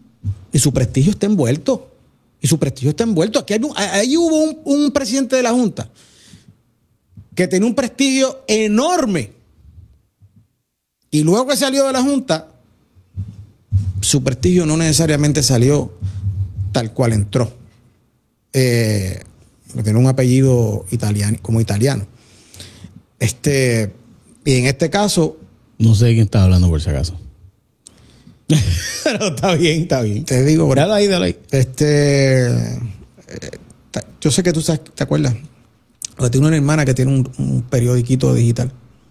y su prestigio está envuelto, y su prestigio está envuelto. Aquí hay, ahí hubo un, un presidente de la Junta que tenía un prestigio enorme. Y luego que salió de la Junta, su prestigio no necesariamente salió tal cual entró. Eh, tiene un apellido italiano, como italiano. Este, y en este caso... No sé de quién está hablando por si acaso. Pero está bien, está bien. Te digo... Dale ahí, dale ahí. Este, eh, yo sé que tú sabes, ¿te acuerdas? Porque tiene una hermana que tiene un, un periodiquito digital.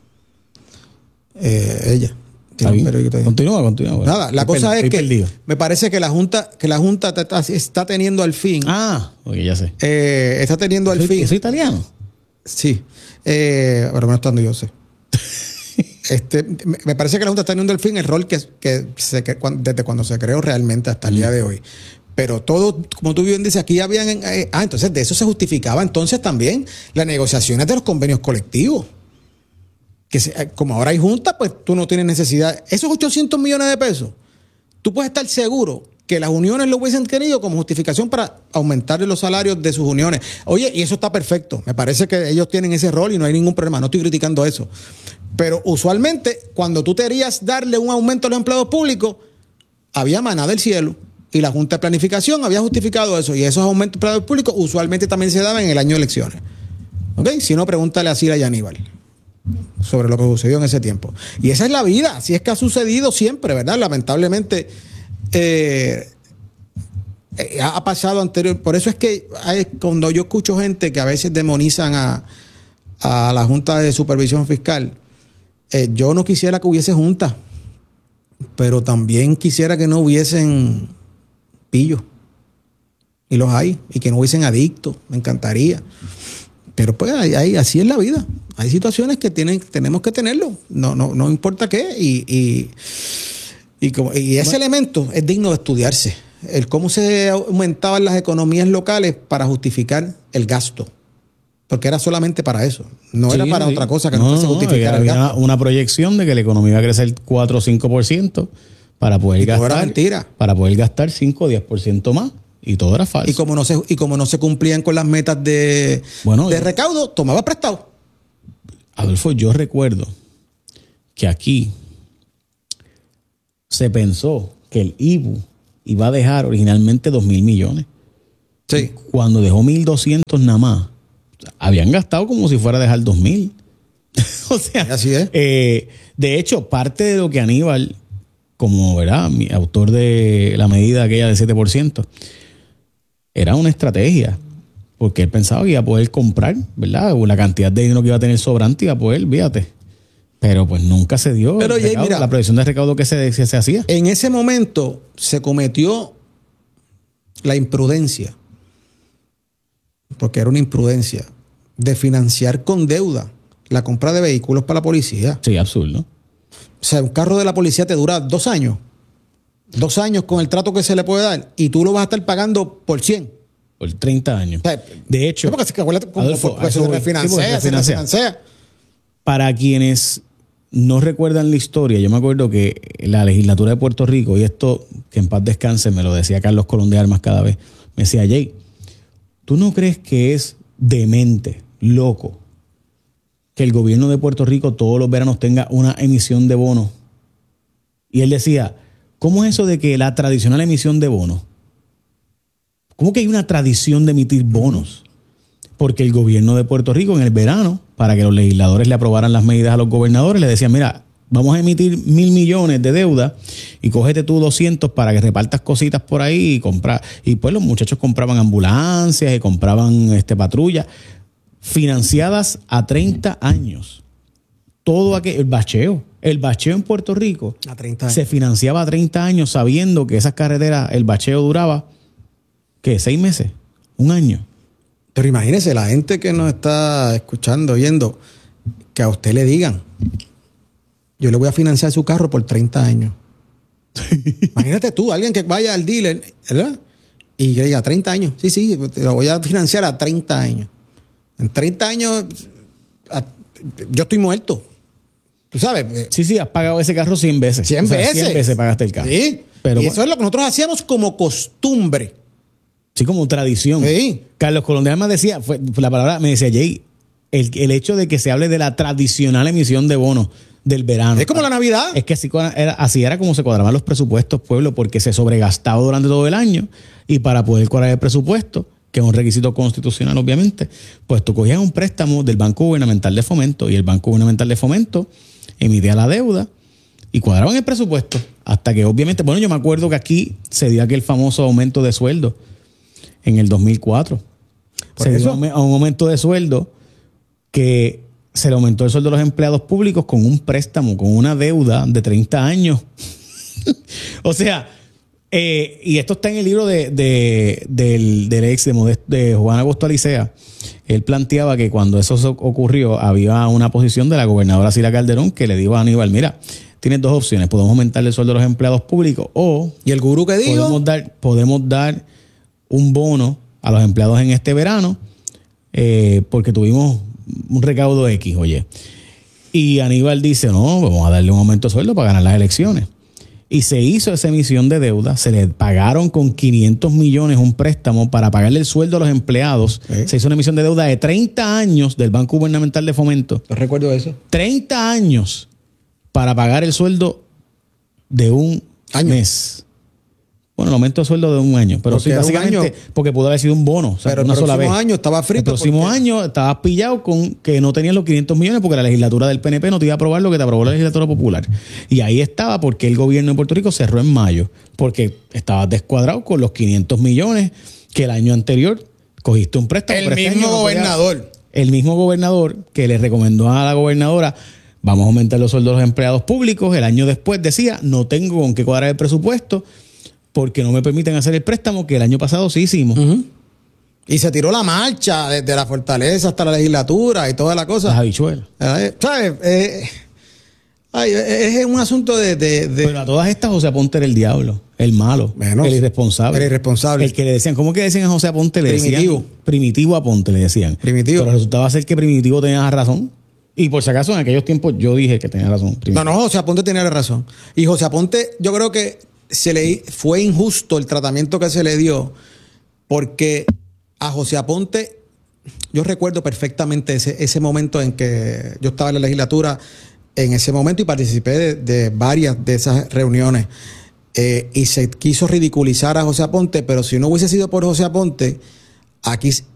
Eh, ella. Tiene un periodiquito digital. Continúa, continúa. Nada, la estoy cosa per- es que perdido. me parece que la Junta, que la Junta está, está teniendo al fin. Ah, oye, ya sé. Eh, está teniendo al ¿Soy, fin. ¿Soy italiano? Sí. Eh, pero menos estando yo sé. este, me, me parece que la Junta está teniendo al fin el rol que, que, se, que cuando, desde cuando se creó realmente hasta el mm. día de hoy. Pero todo, como tú bien dices, aquí habían... Eh, ah, entonces de eso se justificaba entonces también las negociaciones de los convenios colectivos. Que se, como ahora hay junta, pues tú no tienes necesidad. Esos ochocientos millones de pesos, tú puedes estar seguro que las uniones lo hubiesen querido como justificación para aumentar los salarios de sus uniones. Oye, y eso está perfecto. Me parece que ellos tienen ese rol y no hay ningún problema. No estoy criticando eso. Pero usualmente, cuando tú querías darle un aumento a los empleados públicos, había maná del cielo. Y la Junta de Planificación había justificado eso. Y esos aumentos de empleados públicos usualmente también se daban en el año de elecciones. ¿Ok? Si no, pregúntale a Sila y a Aníbal sobre lo que sucedió en ese tiempo. Y esa es la vida. Así es que ha sucedido siempre, ¿verdad? Lamentablemente eh, eh, ha pasado anterior. Por eso es que hay, cuando yo escucho gente que a veces demonizan a, a la Junta de Supervisión Fiscal, eh, yo no quisiera que hubiese junta, pero también quisiera que no hubiesen pillos. Y los hay. Y que no hubiesen adictos. Me encantaría. Pero pues ahí, ahí, así es la vida. Hay situaciones que tienen, tenemos que tenerlo. No, no, no importa qué. Y, y, y, como, y ese bueno. elemento es digno de estudiarse. El cómo se aumentaban las economías locales para justificar el gasto. Porque era solamente para eso. No sí, era para sí. otra cosa que no, no se justificara el gasto. Había una proyección de que la economía iba a crecer cuatro o cinco por ciento para poder y gastar. Era mentira. Para poder gastar cinco o diez por ciento más. Y todo era falso. Y como no se, y como no se cumplían con las metas de, bueno, de recaudo, tomaba prestado. Adolfo, yo recuerdo que aquí se pensó que el I B U iba a dejar originalmente dos mil millones. Sí. Cuando dejó mil doscientos nada más, habían gastado como si fuera a dejar dos mil. O sea, así es. Eh, de hecho, parte de lo que Aníbal, como ¿verdad? Mi autor de la medida aquella del siete por ciento, era una estrategia. Porque él pensaba que iba a poder comprar, ¿verdad? La cantidad de dinero que iba a tener sobrante iba a poder, fíjate. Pero pues nunca se dio Pero, el Jay, recaudo, mira, la previsión de recaudo que se, que se hacía. En ese momento se cometió la imprudencia, porque era una imprudencia, de financiar con deuda la compra de vehículos para la policía. Sí, absurdo. O sea, un carro de la policía te dura dos años. Dos años con el trato que se le puede dar y tú lo vas a estar pagando por cien. Por treinta años. O sea, de hecho, porque, como, Adolfo, porque se refinancia, se refinancia. Para quienes no recuerdan la historia, yo me acuerdo que la legislatura de Puerto Rico, y esto que en paz descanse, me lo decía Carlos Colón de Armas cada vez, me decía, Jay, ¿tú no crees que es demente, loco, que el gobierno de Puerto Rico todos los veranos tenga una emisión de bonos? Y él decía, ¿cómo es eso de que la tradicional emisión de bonos? ¿Cómo que hay una tradición de emitir bonos? Porque el gobierno de Puerto Rico en el verano, para que los legisladores le aprobaran las medidas a los gobernadores, le decían, mira, vamos a emitir mil millones de deuda y cógete tú doscientos para que repartas cositas por ahí y comprar. Y pues los muchachos compraban ambulancias y compraban este, patrullas financiadas a treinta años. Todo aquel, el bacheo. El bacheo en Puerto Rico a treinta años. Se financiaba a treinta años sabiendo que esas carreteras, el bacheo duraba ¿qué? ¿Seis meses? ¿Un año? Pero imagínese, la gente que nos está escuchando, oyendo, que a usted le digan, yo le voy a financiar su carro por treinta años. Imagínate tú, alguien que vaya al dealer, ¿verdad? Y que diga, treinta años. Sí, sí, te lo voy a financiar a treinta años. En treinta años, a, yo estoy muerto. ¿Tú sabes? Sí, sí, has pagado ese carro cien veces. cien veces. cien veces pagaste el carro. Sí, pero y eso es lo que nosotros hacíamos como costumbre. Sí, como tradición. Sí. Carlos Colón de Armas decía, fue, la palabra, me decía, Jay, el, el hecho de que se hable de la tradicional emisión de bonos del verano. Es como la Navidad. Es que así era, así era como se cuadraban los presupuestos, pueblo, porque se sobregastaba durante todo el año y para poder cuadrar el presupuesto, que es un requisito constitucional, obviamente, pues tú cogías un préstamo del Banco Gubernamental de Fomento y el Banco Gubernamental de Fomento emitía la deuda y cuadraban el presupuesto. Hasta que, obviamente, bueno, yo me acuerdo que aquí se dio aquel famoso aumento de sueldo en el dos mil cuatro. ¿Por se eso? dio un aumento de sueldo que se le aumentó el sueldo a los empleados públicos con un préstamo, con una deuda de treinta años. O sea, eh, y esto está en el libro de, de, del, del ex de, Modest, de Juan Agosto Alicea. Él planteaba que cuando eso ocurrió, había una posición de la gobernadora Sila Calderón que le dijo a Aníbal, mira, tienes dos opciones, podemos aumentarle el sueldo a los empleados públicos o... ¿Y el gurú que dijo? Podemos dar, podemos dar un bono a los empleados en este verano eh, porque tuvimos un recaudo X, oye. Y Aníbal dice, no, vamos a darle un aumento de sueldo para ganar las elecciones. Y se hizo esa emisión de deuda, se le pagaron con quinientos millones un préstamo para pagarle el sueldo a los empleados. ¿Eh? Se hizo una emisión de deuda de treinta años del Banco Gubernamental de Fomento. No recuerdo eso. treinta años para pagar el sueldo de un año. mes. Bueno, el aumento de sueldo de un año, pero porque sí, básicamente, año, porque pudo haber sido un bono. O sea, pero una el sola próximo vez. año estaba frito. El próximo porque... año estabas pillado con que no tenías los quinientos millones porque la legislatura del P N P no te iba a aprobar lo que te aprobó la legislatura popular. Y ahí estaba porque el gobierno de Puerto Rico cerró en mayo, porque estabas descuadrado con los quinientos millones que el año anterior cogiste un préstamo. El mismo este gobernador. Podía, el mismo gobernador que le recomendó a la gobernadora, vamos a aumentar los sueldos de los empleados públicos. El año después decía, no tengo con qué cuadrar el presupuesto porque no me permiten hacer el préstamo que el año pasado sí hicimos. Uh-huh. Y se tiró la marcha desde la fortaleza hasta la legislatura y toda la cosa. Las habichuelas. ¿Sabes? Eh, ay, es un asunto de, de, de... Pero a todas estas José Aponte era el diablo, el malo, Menos, el irresponsable. El irresponsable. El que le decían, ¿cómo que decían a José Aponte? Le Primitivo. Decían, Primitivo Aponte le decían. Primitivo. Pero resultaba ser que Primitivo tenía razón. Y por si acaso en aquellos tiempos yo dije que tenía razón. Primitivo. No, no, José Aponte tenía la razón. Y José Aponte, yo creo que se le fue injusto el tratamiento que se le dio, porque a José Aponte, yo recuerdo perfectamente ese, ese momento en que yo estaba en la legislatura, en ese momento, y participé de, de varias de esas reuniones. Eh, y se quiso ridiculizar a José Aponte, pero si no hubiese sido por José Aponte, aquí